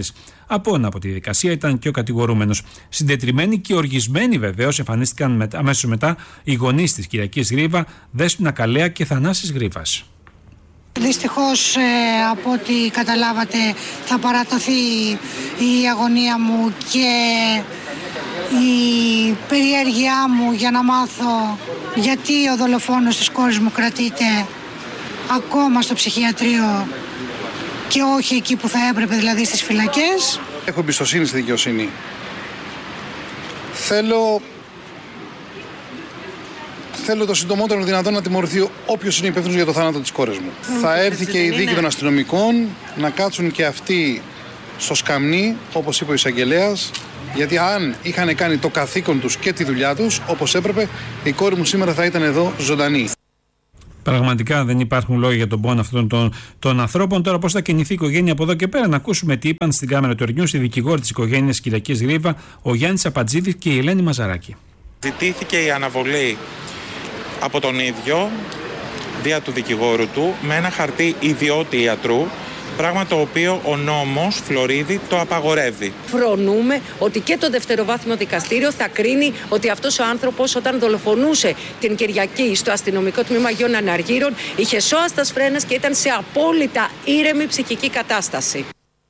Απόνα από τη διαδικασία ήταν και ο κατηγορούμενος. Συντετριμένοι και οργισμένοι βεβαίως εμφανίστηκαν αμέσως μετά οι γονείς της Κυριακής Γρίβα, Δέσποινα Καλέα και Θανάσης Γρίβας. Δυστυχώς, ε, από ό,τι καταλάβατε, θα παραταθεί η αγωνία μου και η περιέργειά μου για να μάθω γιατί ο δολοφόνος της κόρης μου κρατείται ακόμα στο ψυχιατρίο και όχι εκεί που θα έπρεπε, δηλαδή στις φυλακές. Έχω εμπιστοσύνη στη δικαιοσύνη. Θέλω... Θέλω το συντομότερο δυνατόν να τιμωρηθεί όποιος είναι υπεύθυνος για το θάνατο της κόρης μου. Mm, θα έρθει και η δίκη των αστυνομικών να κάτσουν και αυτοί στο σκαμνί, όπως είπε ο εισαγγελέας, γιατί αν είχαν κάνει το καθήκον τους και τη δουλειά τους όπως έπρεπε, η κόρη μου σήμερα θα ήταν εδώ ζωντανή. Πραγματικά δεν υπάρχουν λόγια για τον πόνο αυτών των, των ανθρώπων. Τώρα, πώς θα κινηθεί η οικογένεια από εδώ και πέρα, να ακούσουμε τι είπαν στην κάμερα του Ερνιούς οι δικηγόροι της οικογένειας Κυριακής Γρίβα, ο Γιάννης Απατζίδης και η Ελένη Μαζαράκη. Ζητήθηκε η αναβολή από τον ίδιο, δια του δικηγόρου του, με ένα χαρτί ιδιώτη ιατρού, πράγμα το οποίο ο νόμος Φλωρίδη το απαγορεύει. Φρονούμε ότι και το δευτεροβάθμιο δικαστήριο θα κρίνει ότι αυτός ο άνθρωπος, όταν δολοφονούσε την Κυριακή στο αστυνομικό τμήμα Αγίων Αναργύρων, είχε σώαστα φρένες και ήταν σε απόλυτα ήρεμη ψυχική κατάσταση.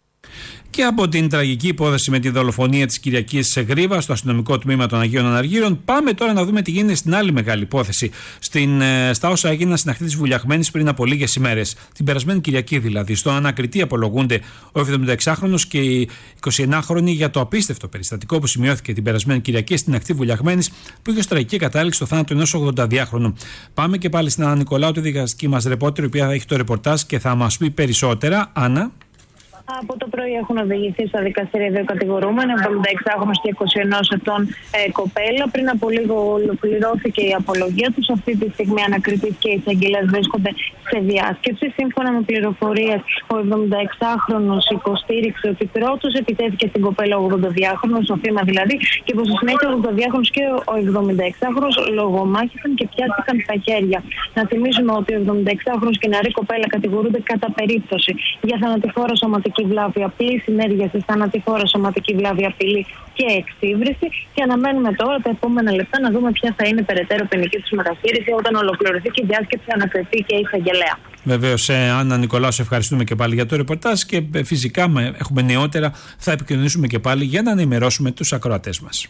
Και από την τραγική υπόθεση με τη δολοφονία της Κυριακής Γρίβα στο αστυνομικό τμήμα των Αγίων Αναργύρων, πάμε τώρα να δούμε τι γίνεται στην άλλη μεγάλη υπόθεση. Στην, στα όσα έγιναν στην ακτή της Βουλιαγμένης πριν από λίγες ημέρες. Την περασμένη Κυριακή δηλαδή. Στον ανακριτή απολογούνται ο εβδομηνταεξάχρονος και η εικοσιενάχρονη για το απίστευτο περιστατικό που σημειώθηκε την περασμένη Κυριακή στην ακτή Βουλιαγμένης, που είχε ως τραγική κατάληξη στο θάνατο ενός ογδονταδυάχρονου. Πάμε και πάλι στην Άννα Νικολάου, τη δικαστική μας ρεπόρτερ, η οποία θα έχει το ρεπορτάζ και θα μας πει περισσότερα. Άννα. Από το πρωί έχουν οδηγηθεί στα δικαστήρια δύο κατηγορούμενοι, εβδομηνταεξάχρονος και εικοσιενός ετών ε, κοπέλα. Πριν από λίγο ολοκληρώθηκε η απολογία τους. Αυτή τη στιγμή ανακριτής και οι εισαγγελέας βρίσκονται σε διάσκεψη. Σύμφωνα με πληροφορίες, ο εβδομηνταεξάχρονος υποστήριξε ότι πρώτος επιτέθηκε στην κοπέλα ο ογδονταδυάχρονος, ο θύμα δηλαδή, και πως στη συνέχεια ο ογδονταδυάχρονος και ο εβδομηνταεξάχρονος λογομάχησαν και πιάστηκαν στα χέρια. Να θυμίσουμε ότι ο εβδομηνταεξάχρονος και η νεαρή κοπέλα κατηγορούνται κατά περίπτωση για θανατηφόρα σωματική βλάβη, απλή συνέργεια, θανατηφόρα σωματική βλάβη, απειλή και εξύβριση. Και αναμένουμε τώρα τα επόμενα λεπτά να δούμε ποια θα είναι περαιτέρω ποινική του μεταχείριση όταν ολοκληρωθεί και η διάσκεψη ανακριτή και η εισαγγελέα. Βεβαίως, ε, Άννα Νικολάου, σε ευχαριστούμε και πάλι για το ρεπορτάζ και ε, φυσικά με, έχουμε νεότερα, θα επικοινωνήσουμε και πάλι για να ενημερώσουμε τους ακροατές μας.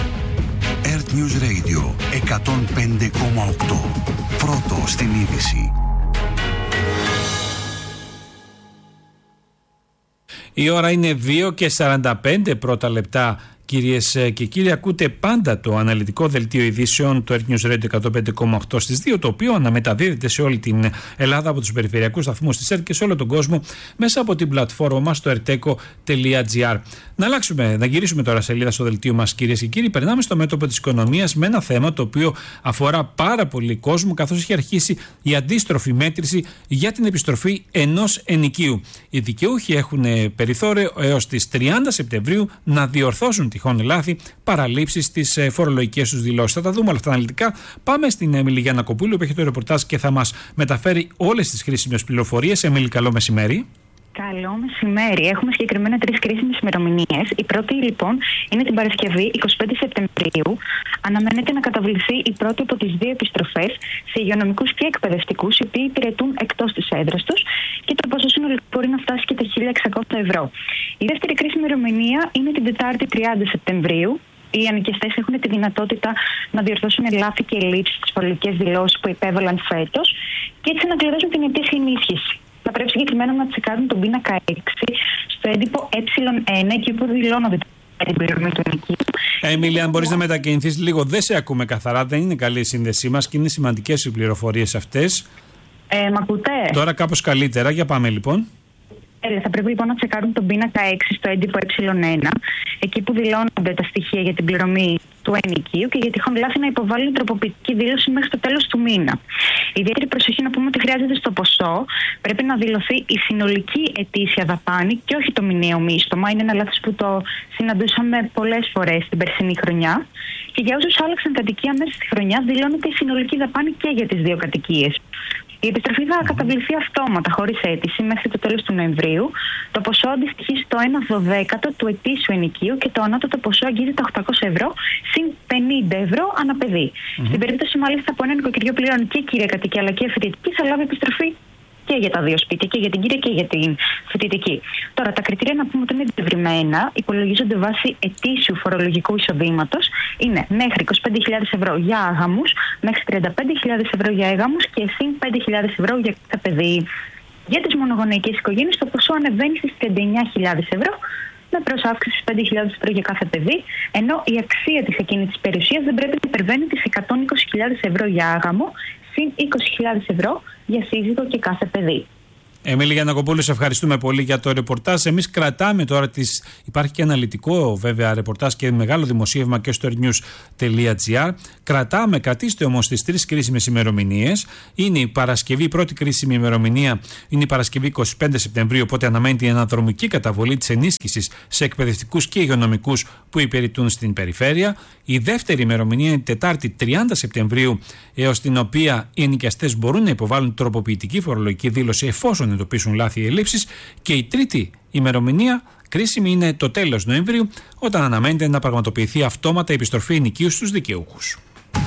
Earth News Radio εκατόν πέντε κόμμα οκτώ. Πρώτο στην είδηση. Η ώρα είναι δύο και σαράντα πέντε πρώτα λεπτά. Κυρίες και κύριοι, ακούτε πάντα το αναλυτικό δελτίο ειδήσεων του Earth News Radio εκατόν πέντε κόμμα οκτώ στις δύο, το οποίο αναμεταδίδεται σε όλη την Ελλάδα από τους περιφερειακούς σταθμούς της ΕΡΤ και σε όλο τον κόσμο μέσα από την πλατφόρμα μας στο ερτέκο τελεία τζι άρ. Να αλλάξουμε, να γυρίσουμε τώρα σελίδα στο δελτίο μας, κυρίες και κύριοι. Περνάμε στο μέτωπο της οικονομίας με ένα θέμα το οποίο αφορά πάρα πολύ κόσμο, καθώς έχει αρχίσει η αντίστροφη μέτρηση για την επιστροφή ενός ενοικίου. Οι δικαιούχοι έχουν περιθώριο έως τις τριάντα Σεπτεμβρίου να διορθώσουν τυχόν λάθη, παραλήψεις στις φορολογικές τους δηλώσεις. Θα τα δούμε όλα αυτά αναλυτικά. Πάμε στην Έμιλη Γιαννακοπούλου που έχει το ρεπορτάζ και θα μας μεταφέρει όλες τις χρήσιμες πληροφορίες. Έμιλη, καλό μεσημέρι. Καλό μεσημέρι. Έχουμε συγκεκριμένα τρεις κρίσιμες ημερομηνίες. Η πρώτη, λοιπόν, είναι την Παρασκευή, εικοστή πέμπτη Σεπτεμβρίου. Αναμένεται να καταβληθεί η πρώτη από τις δύο επιστροφές σε υγειονομικούς και εκπαιδευτικούς, οι οποίοι υπηρετούν εκτός της έδρας τους, και το ποσό συνολικά μπορεί να φτάσει και τα χίλια εξακόσια ευρώ. Η δεύτερη κρίσιμη ημερομηνία είναι την Τετάρτη, τριάντα Σεπτεμβρίου. Οι ενοικιαστές έχουν τη δυνατότητα να διορθώσουν λάθη και ελλείψεις στις φορολογικές δηλώσεις που υπέβαλαν φέτος και έτσι να κλειδώσουν την ετήσια ενίσχυση. Θα πρέπει συγκεκριμένα να τσεκάρουν τον πίνακα έξι στο έντυπο ε ένα, εκεί που δηλώνονται την πληρωμή του ενοικίου. Έμιλη, αν μπορείς να μετακινηθείς λίγο, δεν σε ακούμε καθαρά, δεν είναι καλή η σύνδεσή μας και είναι σημαντικές οι πληροφορίες αυτές. Ε, μ' ακούτε? Τώρα κάπως καλύτερα, για πάμε λοιπόν. Ε, θα πρέπει λοιπόν να τσεκάρουν τον πίνακα έξι στο έντυπο ε ένα, εκεί που δηλώνονται τα στοιχεία για την πληρωμή του ενοικίου και για τυχόν λάθη να υποβάλουν τροποποιητική δήλωση μέχρι το τέλος του μήνα. Ιδιαίτερη προσοχή να πούμε ότι χρειάζεται στο ποσό, πρέπει να δηλωθεί η συνολική ετήσια δαπάνη και όχι το μηνιαίο μίστομα. Είναι ένα λάθος που το συναντούσαμε πολλές φορές την περσινή χρονιά. Και για όσους άλλαξαν κατοικία μέσα στη χρονιά, δηλώνεται η συνολική δαπάνη και για τις δύο κατοικίες. Η επιστροφή θα καταβληθεί αυτόματα, χωρίς αίτηση, μέχρι το τέλος του Νοεμβρίου. Το ποσό αντιστοιχεί στο ένα δωδέκατο του ετήσιου ενοικίου και το ανώτατο ποσό αγγίζει τα οκτακόσια ευρώ συν πενήντα ευρώ ανά παιδί. Mm-hmm. Στην περίπτωση μάλιστα που ένα νοικοκυριό πληρώνει και κύρια κατοικία αλλά και φοιτητική, θα λάβει επιστροφή και για τα δύο σπίτια, και για την κύρια και για την φοιτητική. Τώρα, τα κριτήρια να πούμε ότι είναι διευρυμένα, υπολογίζονται βάσει ετήσιου φορολογικού εισοδήματος. Είναι μέχρι είκοσι πέντε χιλιάδες ευρώ για άγαμους, μέχρι τριάντα πέντε χιλιάδες ευρώ για έγαμους και συν πέντε χιλιάδες ευρώ για κάθε παιδί. Για τις μονογονεϊκές οικογένειες, το ποσό ανεβαίνει στις τριάντα εννέα χιλιάδες ευρώ, με προσάυξηση πέντε χιλιάδες ευρώ για κάθε παιδί, ενώ η αξία της ακίνητης περιουσίας δεν πρέπει να υπερβαίνει τις εκατόν είκοσι χιλιάδες ευρώ για άγαμο, συν είκοσι χιλιάδες ευρώ για σύζυγο και κάθε παιδί. Εμίλη Γιαννακοπούλου, σε ευχαριστούμε πολύ για το ρεπορτάζ. Εμείς κρατάμε τώρα τις... Υπάρχει και αναλυτικό βέβαια ρεπορτάζ και μεγάλο δημοσίευμα και στο airnews τελεία gr. Κρατάμε, κρατήστε όμως τις τρεις κρίσιμες ημερομηνίες. Είναι η Παρασκευή, η πρώτη κρίσιμη ημερομηνία είναι η Παρασκευή είκοσι πέντε Σεπτεμβρίου, οπότε αναμένεται η αναδρομική καταβολή της ενίσχυσης σε εκπαιδευτικούς και υγειονομικούς που υπηρετούν στην περιφέρεια. Η δεύτερη ημερομηνία είναι η Τετάρτη τριάντα Σεπτεμβρίου, έως την οποία οι ενοικιαστές μπορούν να υποβάλουν τροποποιητική φορολογική δήλωση εφόσον εντοπίσουν λάθη ή ελλείψεις. Και η τρίτη ημερομηνία κρίσιμη είναι το τέλος Νοεμβρίου, όταν αναμένεται να πραγματοποιηθεί αυτόματα η επιστροφή ενοικίου στους δικαιούχους.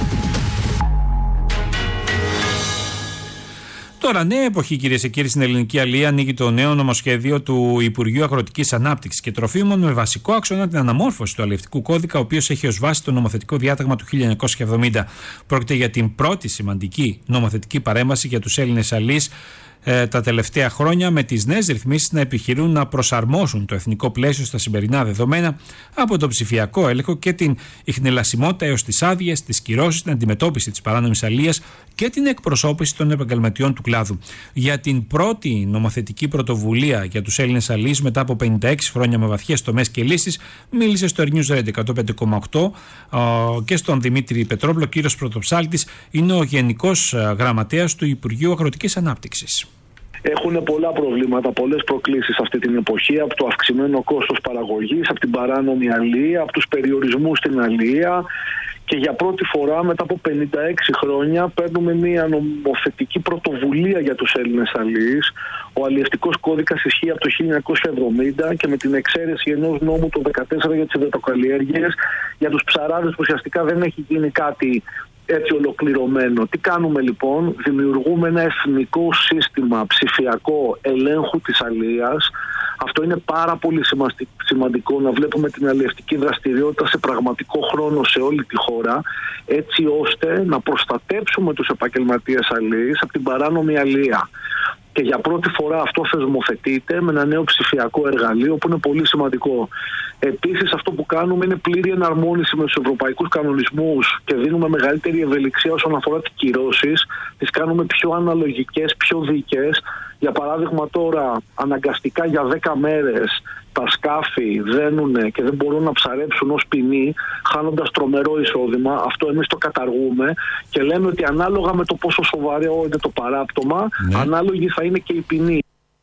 Τώρα, νέα εποχή, κυρίες και κύριοι, στην ελληνική αλία ανοίγει το νέο νομοσχέδιο του Υπουργείου Αγροτικής Ανάπτυξης και Τροφίμων με βασικό άξονα την αναμόρφωση του αλλιευτικού κώδικα, ο οποίος έχει ως βάση το νομοθετικό διάταγμα του χίλια εννιακόσια εβδομήντα. Πρόκειται για την πρώτη σημαντική νομοθετική παρέμβαση για τους Έλληνες αλείς Ε, τα τελευταία χρόνια, με τις νέες ρυθμίσεις να επιχειρούν να προσαρμόσουν το εθνικό πλαίσιο στα σημερινά δεδομένα, από το ψηφιακό έλεγχο και την ιχνηλασιμότητα έως τις άδειες, τις κυρώσεις, την αντιμετώπιση της παράνομης αλίας και την εκπροσώπηση των επαγγελματιών του κλάδου. Για την πρώτη νομοθετική πρωτοβουλία για τους Έλληνες αλείς μετά από πενήντα έξι χρόνια με βαθιές τομές και λύσεις, μίλησε στο airnews radio εκατόν πέντε κόμμα οκτώ και στον Δημήτρη Πετρόπουλο. Ο κύριος Πρωτοψάλτης είναι ο Γενικός Γραμματέας του Υπουργείου Αγροτικής Ανάπτυξης. Έχουν πολλά προβλήματα, πολλές προκλήσεις αυτή την εποχή, από το αυξημένο κόστος παραγωγής, από την παράνομη αλία, από τους περιορισμούς στην αλία, και για πρώτη φορά μετά από πενήντα έξι χρόνια παίρνουμε μια νομοθετική πρωτοβουλία για τους Έλληνες αλείς. Ο αλλιευτικός κώδικας ισχύει από το χίλια εννιακόσια εβδομήντα και με την εξαίρεση ενός νόμου το δεκατέσσερα για τις υδατοκαλλιέργειες, για τους ψαράδες που ουσιαστικά δεν έχει γίνει κάτι έτσι ολοκληρωμένο. Τι κάνουμε λοιπόν? Δημιουργούμε ένα εθνικό σύστημα ψηφιακό ελέγχου της αλίας. Αυτό είναι πάρα πολύ σημαντικό, να βλέπουμε την αλλιευτική δραστηριότητα σε πραγματικό χρόνο σε όλη τη χώρα, έτσι ώστε να προστατέψουμε τους επαγγελματίες αλίες από την παράνομη αλία. Και για πρώτη φορά αυτό θεσμοθετείται με ένα νέο ψηφιακό εργαλείο που είναι πολύ σημαντικό. Επίσης, αυτό που κάνουμε είναι πλήρη εναρμόνιση με τους ευρωπαϊκούς κανονισμούς και δίνουμε μεγαλύτερη ευελιξία όσον αφορά τις κυρώσεις. Τις κάνουμε πιο αναλογικές, πιο δίκαιες. Για παράδειγμα, τώρα αναγκαστικά για δέκα μέρες τα σκάφη δένουν και δεν μπορούν να ψαρέψουν ως ποινή, χάνοντας τρομερό εισόδημα. Αυτό εμείς το καταργούμε και λέμε ότι ανάλογα με το πόσο σοβαρό είναι το παράπτωμα, ναι, ανάλογη θα είναι και η ποινή.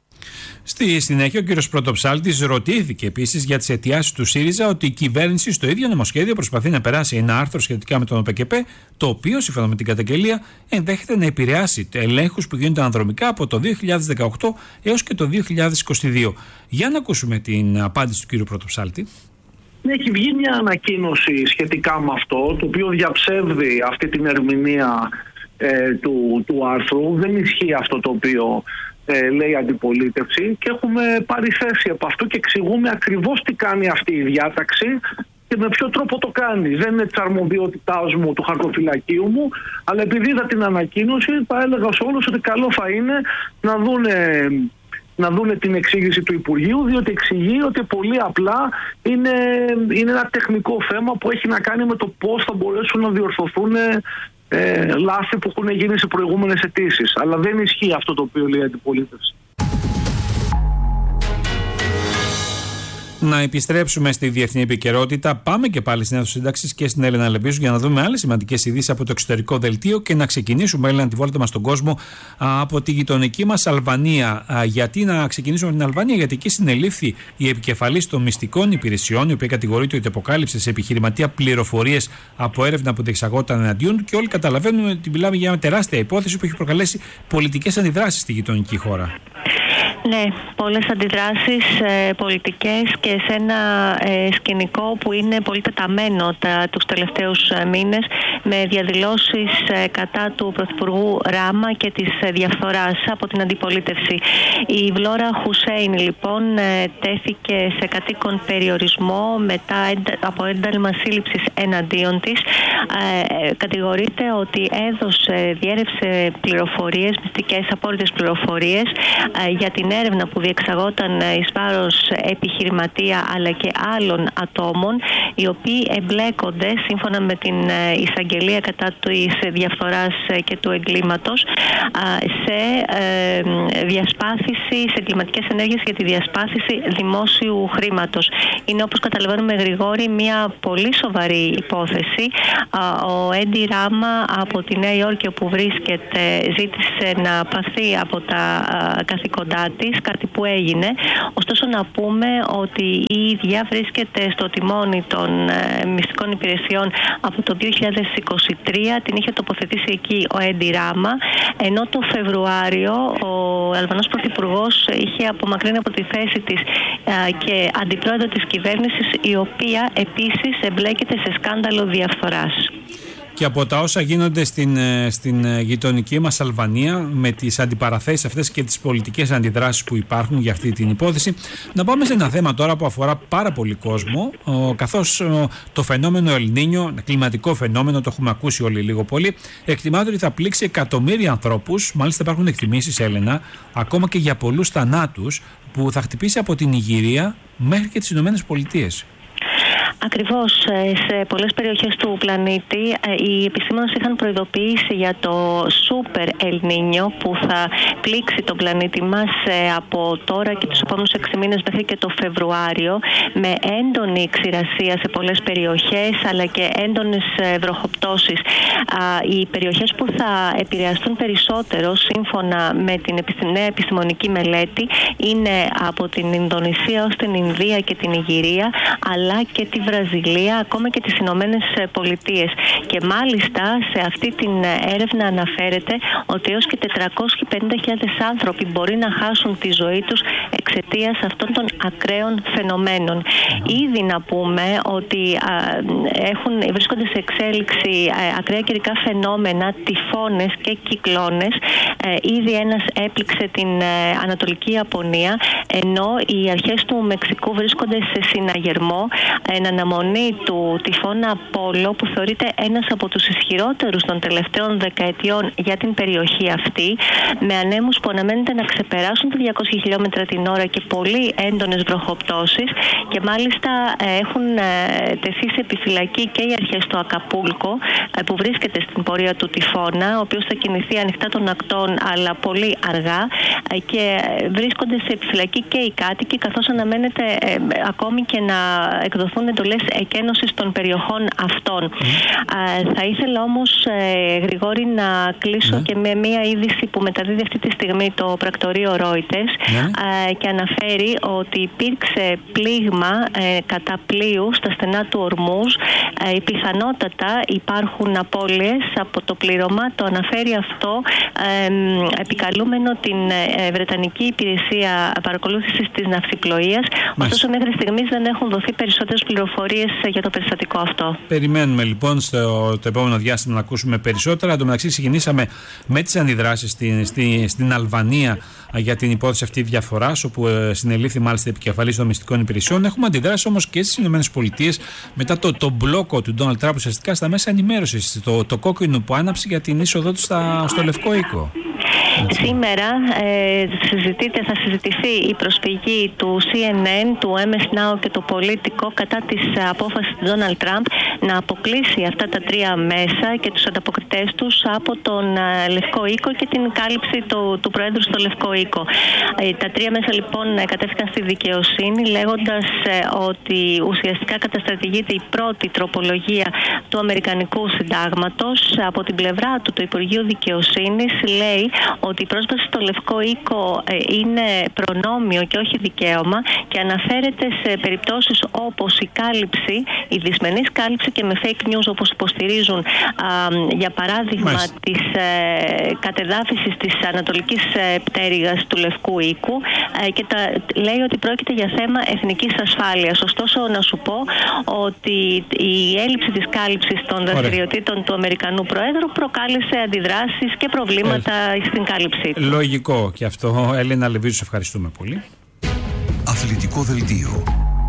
Στη συνέχεια, ο κ. Πρωτοψάλτης ρωτήθηκε επίσης για τις αιτιάσεις του ΣΥΡΙΖΑ ότι η κυβέρνηση στο ίδιο νομοσχέδιο προσπαθεί να περάσει ένα άρθρο σχετικά με τον ΟΠΕΚΕΠΕ, το οποίο, σύμφωνα με την καταγγελία, ενδέχεται να επηρεάσει ελέγχους που γίνονται αναδρομικά από το δύο χιλιάδες δεκαοκτώ έως και το δύο χιλιάδες είκοσι δύο. Για να ακούσουμε την απάντηση του κ. Πρωτοψάλτη. Έχει βγει μια ανακοίνωση σχετικά με αυτό, το οποίο διαψεύδει αυτή την ερμηνεία ε, του, του άρθρου. Δεν ισχύει αυτό το οποίο Ε, λέει αντιπολίτευση, και έχουμε πάρει θέση από αυτού και εξηγούμε ακριβώς τι κάνει αυτή η διάταξη και με ποιο τρόπο το κάνει. Δεν είναι της αρμοδιότητάς μου, του χαρτοφυλακίου μου, αλλά επειδή είδα την ανακοίνωση, θα έλεγα σε όλους ότι καλό θα είναι να δούνε, να δούνε την εξήγηση του Υπουργείου, διότι εξηγεί ότι πολύ απλά είναι, είναι ένα τεχνικό θέμα που έχει να κάνει με το πώς θα μπορέσουν να διορθωθούν Ε, λάθη που έχουν γίνει σε προηγούμενες αιτήσεις. Αλλά δεν ισχύει αυτό το οποίο λέει η αντιπολίτευση. Να επιστρέψουμε στη διεθνή επικαιρότητα. Πάμε και πάλι στην αίθουσα σύνταξης και στην Έλενα Λεμπίζου για να δούμε άλλες σημαντικές ειδήσεις από το εξωτερικό δελτίο και να ξεκινήσουμε, Έλενα, τη βόλτα μας στον κόσμο από τη γειτονική μας Αλβανία. Γιατί να ξεκινήσουμε από την Αλβανία? Γιατί εκεί συνελήφθη η επικεφαλής των μυστικών υπηρεσιών, η οποία κατηγορείται ότι αποκάλυψε σε επιχειρηματία πληροφορίες από έρευνα που διεξαγόταν εναντίον του, και όλοι καταλαβαίνουμε ότι μιλάμε για μια τεράστια υπόθεση που έχει προκαλέσει πολιτικές αντιδράσεις στη γειτονική χώρα. Ναι, πολλές αντιδράσεις ε, πολιτικές και σε ένα ε, σκηνικό που είναι πολύ τεταμένο τα, τους τελευταίους ε, μήνες, με διαδηλώσεις ε, κατά του Πρωθυπουργού Ράμα και της ε, διαφθοράς από την αντιπολίτευση. Η Βλόρα Χουσέιν λοιπόν ε, τέθηκε σε κατοίκον περιορισμό μετά έντα, από ένταλμα σύλληψης εναντίον της. Ε, κατηγορείται ότι έδωσε, διέρευσε πληροφορίες, μυστικές απόρριτες πληροφορίες ε, για την έρευνα που διεξαγόταν εις βάρος επιχειρηματία αλλά και άλλων ατόμων, οι οποίοι εμπλέκονται σύμφωνα με την εισαγγελία κατά της διαφθοράς και του εγκλήματος σε διασπάθηση, σε εγκληματικές ενέργειες για τη διασπάθηση δημόσιου χρήματος. Είναι, όπως καταλαβαίνουμε, Γρηγόρη, μια πολύ σοβαρή υπόθεση. Ο Έντι Ράμα από τη Νέα Υόρκη, όπου βρίσκεται, ζήτησε να παθεί από τα καθήκοντά της, κάτι που έγινε. Ωστόσο, να πούμε ότι η ίδια βρίσκεται στο τιμόνι των ε, μυστικών υπηρεσιών από το δύο χιλιάδες είκοσι τρία. Την είχε τοποθετήσει εκεί ο Έντι Ράμα, ενώ το Φεβρουάριο ο Αλβανός Πρωθυπουργός είχε απομακρύνει από τη θέση της ε, και αντιπρόεδρο της κυβέρνησης, η οποία επίσης εμπλέκεται σε σκάνδαλο διαφθοράς. Και από τα όσα γίνονται στην, στην γειτονική μας Αλβανία, με τις αντιπαραθέσεις αυτές και τις πολιτικές αντιδράσεις που υπάρχουν για αυτή την υπόθεση, να πάμε σε ένα θέμα τώρα που αφορά πάρα πολύ κόσμο, ο, καθώς ο, το φαινόμενο El Niño, κλιματικό φαινόμενο, το έχουμε ακούσει όλοι λίγο πολύ, εκτιμάται ότι θα πλήξει εκατομμύρια ανθρώπους. Μάλιστα υπάρχουν εκτιμήσεις, Έλενα, ακόμα και για πολλούς θανάτους, που θα χτυπήσει από την Νιγηρία μέχρι και τις Ηνωμένες Πολιτείες. Ακριβώς, σε πολλές περιοχές του πλανήτη οι επιστήμονες είχαν προειδοποιήσει για το Super El Niño που θα πλήξει τον πλανήτη μας από τώρα και τους επόμενους έξι μήνες μέχρι και το Φεβρουάριο, με έντονη ξηρασία σε πολλές περιοχές αλλά και έντονες βροχοπτώσεις. Οι περιοχές που θα επηρεαστούν περισσότερο, σύμφωνα με την νέα επιστημονική μελέτη, είναι από την Ινδονησία ως την Ινδία και την Νιγηρία, αλλά και τη Βραζιλία, ακόμα και τις Ηνωμένες Πολιτείες. Και μάλιστα σε αυτή την έρευνα αναφέρεται ότι έως και τετρακόσιες πενήντα χιλιάδες άνθρωποι μπορεί να χάσουν τη ζωή τους εξαιτίας αυτών των ακραίων φαινομένων. Mm-hmm. Ήδη να πούμε ότι α, έχουν, βρίσκονται σε εξέλιξη α, ακραία καιρικά φαινόμενα, τυφώνες και κυκλώνες. Ε, ήδη ένας έπληξε την ε, Ανατολική Ιαπωνία, ενώ οι αρχές του Μεξικού βρίσκονται σε συναγερμό εν αναμονή του τυφώνα Πόλο, που θεωρείται ένας από τους ισχυρότερους των τελευταίων δεκαετιών για την περιοχή αυτή, με ανέμους που αναμένεται να ξεπεράσουν τα διακόσια χιλιόμετρα την ώρα και πολύ έντονες βροχοπτώσεις, και μάλιστα έχουν τεθεί σε επιφυλακή και οι αρχές του Ακαπούλκο, που βρίσκεται στην πορεία του τυφώνα, ο οποίος θα κινηθεί ανοιχτά των ακτών αλλά πολύ αργά, και βρίσκονται σε επιφυλακή και οι κάτοικοι, καθώς αναμένεται ε, ακόμη και να εκδοθούν εντολές εκένωσης των περιοχών αυτών. Mm. Α, θα ήθελα όμως, ε, Γρηγόρη, να κλείσω mm. και με μία είδηση που μεταδίδει αυτή τη στιγμή το πρακτορείο Reuters, mm. και αναφέρει ότι υπήρξε πλήγμα ε, κατά πλοίου στα στενά του Ορμούζ. Ε, πιθανότατα υπάρχουν απώλειες από το πλήρωμα. Το αναφέρει αυτό ε, επικαλούμενο την ε, Βρετανική Υπηρεσία Παρακολούθησης της Ναυσιπλοείας. Ωστόσο, μέχρι στιγμής δεν έχουν δοθεί περισσότερες πληροφορίες για το περιστατικό αυτό. Περιμένουμε λοιπόν στο το επόμενο διάστημα να ακούσουμε περισσότερα. Εν τω μεταξύ, ξεκινήσαμε με τις αντιδράσεις στην, στην, στην Αλβανία για την υπόθεση αυτή διαφθοράς, όπου ε, συνελήφθη μάλιστα επικεφαλής των μυστικών υπηρεσιών. Έχουμε αντιδράσει όμως και στις Ηνωμένες Πολιτείες μετά το, το μπλόκο του Ντόναλντ Τραμπ ουσιαστικά στα μέσα ενημέρωσης, το, το κόκκινο που άναψε για την είσοδό του στα, στο Λευκό Οίκο. Σήμερα ε, συζητείται, θα συζητηθεί η προσφυγή του σι εν εν, του εμ ες Now και του Πολίτικο κατά της απόφασης του Ντόναλντ Τραμπ να αποκλείσει αυτά τα τρία μέσα και τους ανταποκριτές τους από τον ε, Λευκό Οίκο και την κάλυψη του, του Προέδρου στο Λευκό Οίκο. Ε, τα τρία μέσα λοιπόν κατέφυγαν στη δικαιοσύνη λέγοντας ε, ότι ουσιαστικά καταστρατηγείται η πρώτη τροπολογία του Αμερικανικού Συντάγματος. Από την πλευρά του το Υπουργείο Δικαιοσύνης λέει ότι η πρόσβαση στο Λευκό Οίκο ε, είναι προνόμιο και όχι δικαίωμα και αναφέρεται σε περιπτώσεις όπως η κάλυψη, η δυσμενής κάλυψη και με fake news όπως υποστηρίζουν α, για παράδειγμα Μάλιστα. της ε, κατεδάφισης της ανατολικής ε, πτέρυγας του Λευκού Οίκου ε, και τα, λέει ότι πρόκειται για θέμα εθνικής ασφάλειας. Ωστόσο να σου πω ότι η έλλειψη της κάλυψης των δραστηριοτήτων του Αμερικανού Προέδρου προκάλεσε αντιδράσεις και προβλήματα ε, στην κάλυψή του. Λογικό και αυτό. Έλληνα Λεβίζου, σε ευχαριστούμε πολύ. Αθλητικό δελτίο.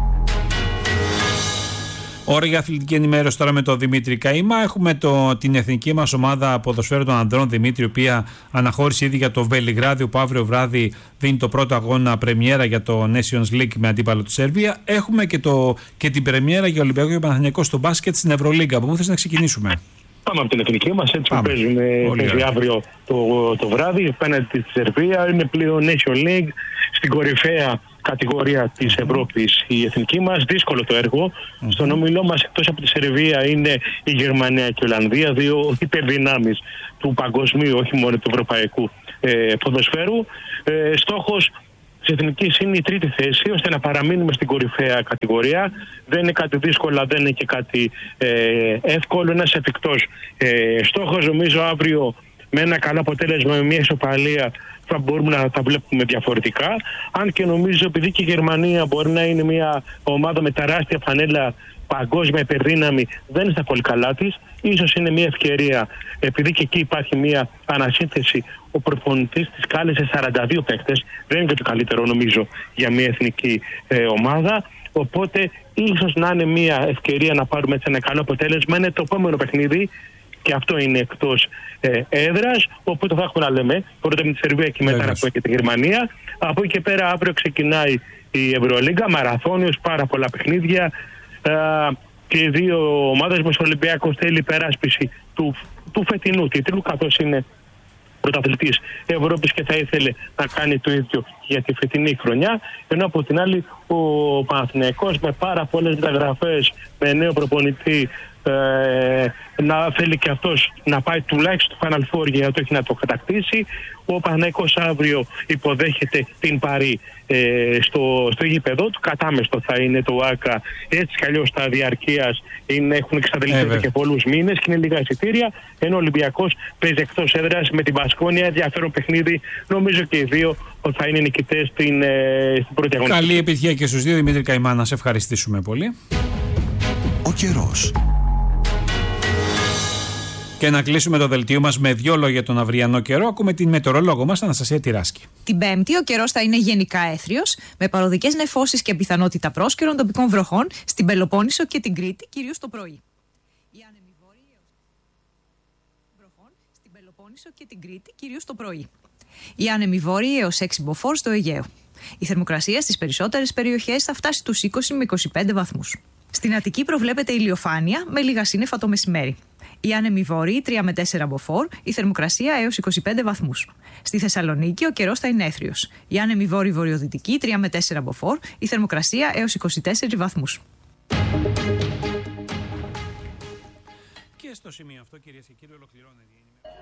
Ώρα για αθλητική ενημέρωση τώρα με τον Δημήτρη Καΐμα. Έχουμε το, την εθνική μας ομάδα ποδοσφαίρου των ανδρών, Δημήτρη, η οποία αναχώρησε ήδη για το Βελιγράδιο, που αύριο βράδυ δίνει το πρώτο αγώνα πρεμιέρα για το Nations League με αντίπαλο τη Σερβία. Έχουμε και, το, και την πρεμιέρα για Ολυμπιακό και Παναθηναϊκό στο μπάσκετ στην Ευρωλίγκα. Από πού θες να ξεκινήσουμε? Πάμε από την εθνική μας, έτσι που παίζουν αύριο το, το βράδυ απέναντι στη Σερβία. Είναι πλέον Nation League στην κορυφαία κατηγορία της Ευρώπης η εθνική μας. Δύσκολο το έργο. Mm-hmm. Στον όμιλό μας εκτός από τη Σερβία είναι η Γερμανία και η Ολλανδία, δύο υπερδυνάμεις του παγκοσμίου, όχι μόνο του ευρωπαϊκού ε, ποδοσφαίρου. Ε, στόχος της εθνικής είναι η τρίτη θέση, ώστε να παραμείνουμε στην κορυφαία κατηγορία. Δεν είναι κάτι δύσκολο, δεν είναι και κάτι ε, εύκολο, ένας εφικτός ε, στόχος. Νομίζω αύριο με ένα καλό αποτέλεσμα, με μια ισοπαλία, θα μπορούμε να τα βλέπουμε διαφορετικά. Αν και νομίζω, επειδή και η Γερμανία μπορεί να είναι μια ομάδα με τεράστια φανέλα, παγκόσμια υπερδύναμη, δεν είναι στα πολύ καλά της, ίσως είναι μια ευκαιρία, επειδή και εκεί υπάρχει μια ανασύνθεση. Ο προπονητής της κάλεσε σαράντα δύο παίκτες, δεν είναι και το καλύτερο νομίζω για μια εθνική ε, ομάδα. Οπότε ίσως να είναι μια ευκαιρία να πάρουμε έτσι ένα καλό αποτέλεσμα. Είναι το επόμενο παιχνίδι και αυτό είναι εκτός ε, έδρας, οπότε θα έχουμε να λέμε πρώτα με τη Σερβία και μετά να πούμε και τη Γερμανία. Από εκεί και πέρα αύριο ξεκινάει η Ευρωλίγκα, μαραθώνιος, πάρα πολλά παιχνίδια ε, και οι δύο ομάδες μας. Ο Ολυμπιακός θέλει υπεράσπιση του, του φετινού τίτλου, καθώς είναι πρωταθλητής Ευρώπης και θα ήθελε να κάνει το ίδιο για τη φετινή χρονιά, ενώ από την άλλη ο Παναθηναϊκός με πάρα πολλές μεταγραφές, με νέο προπονητή, ε, να θέλει και αυτός να πάει τουλάχιστον στο Final Four για να το έχει να το κατακτήσει. Ο Παναθηναϊκός αύριο υποδέχεται την Παρί ε, στο, στο γήπεδο του, κατάμεστο θα είναι το ΆΚΑ, έτσι κι αλλιώς τα διαρκείας είναι, έχουν εξαντληθεί ε, και πολλούς μήνες και είναι λίγα εισιτήρια, ενώ ο Ολυμπιακός παίζει εκτός έδρας με την Μπασκόνια, ενδιαφέρον παιχνίδι, νομίζω και οι δύο θα είναι νικητές στην, ε, στην πρώτη αγωνιστική. Καλή επιτυχία και στους δύο, Δημήτρη Καΐμα, να σε ευχαριστήσουμε πολύ. Ο καιρός. Και να κλείσουμε το δελτίο μας με δύο λόγια τον αυριανό καιρό. Ακούμε την μετεωρολόγο μας, Αναστασία Τυράσκη. Την Πέμπτη ο καιρός θα είναι γενικά έθριος, με παροδικές νεφώσεις και πιθανότητα πρόσκαιρων τοπικών βροχών στην Πελοπόννησο και την Κρήτη, κυρίως το πρωί. Οι άνεμοι βόρειοι βροχών στην Πελοπόννησο και την Κρήτη, κυρίως το πρωί. Οι άνεμοι βόρειοι έως έξι μποφόρ στο Αιγαίο. Η θερμοκρασία στις περισσότερες περιοχές θα φτάσει στους είκοσι με είκοσι πέντε βαθμούς. Στην Αττική προβλέπεται ηλιοφάνεια με λίγα σύννεφα το μεσημέρι. Οι άνεμοι βόρειοι τρία με τέσσερα μποφόρ, η θερμοκρασία έως είκοσι πέντε βαθμούς. Στη Θεσσαλονίκη ο καιρός θα είναι έθριος. Οι άνεμοι βόρειοι βορειοδυτικοί τρία με τέσσερα μποφόρ, η θερμοκρασία έως είκοσι τέσσερα βαθμούς. Και στο σημείο αυτό, κυρίες και κύριοι, ολοκληρώνεται η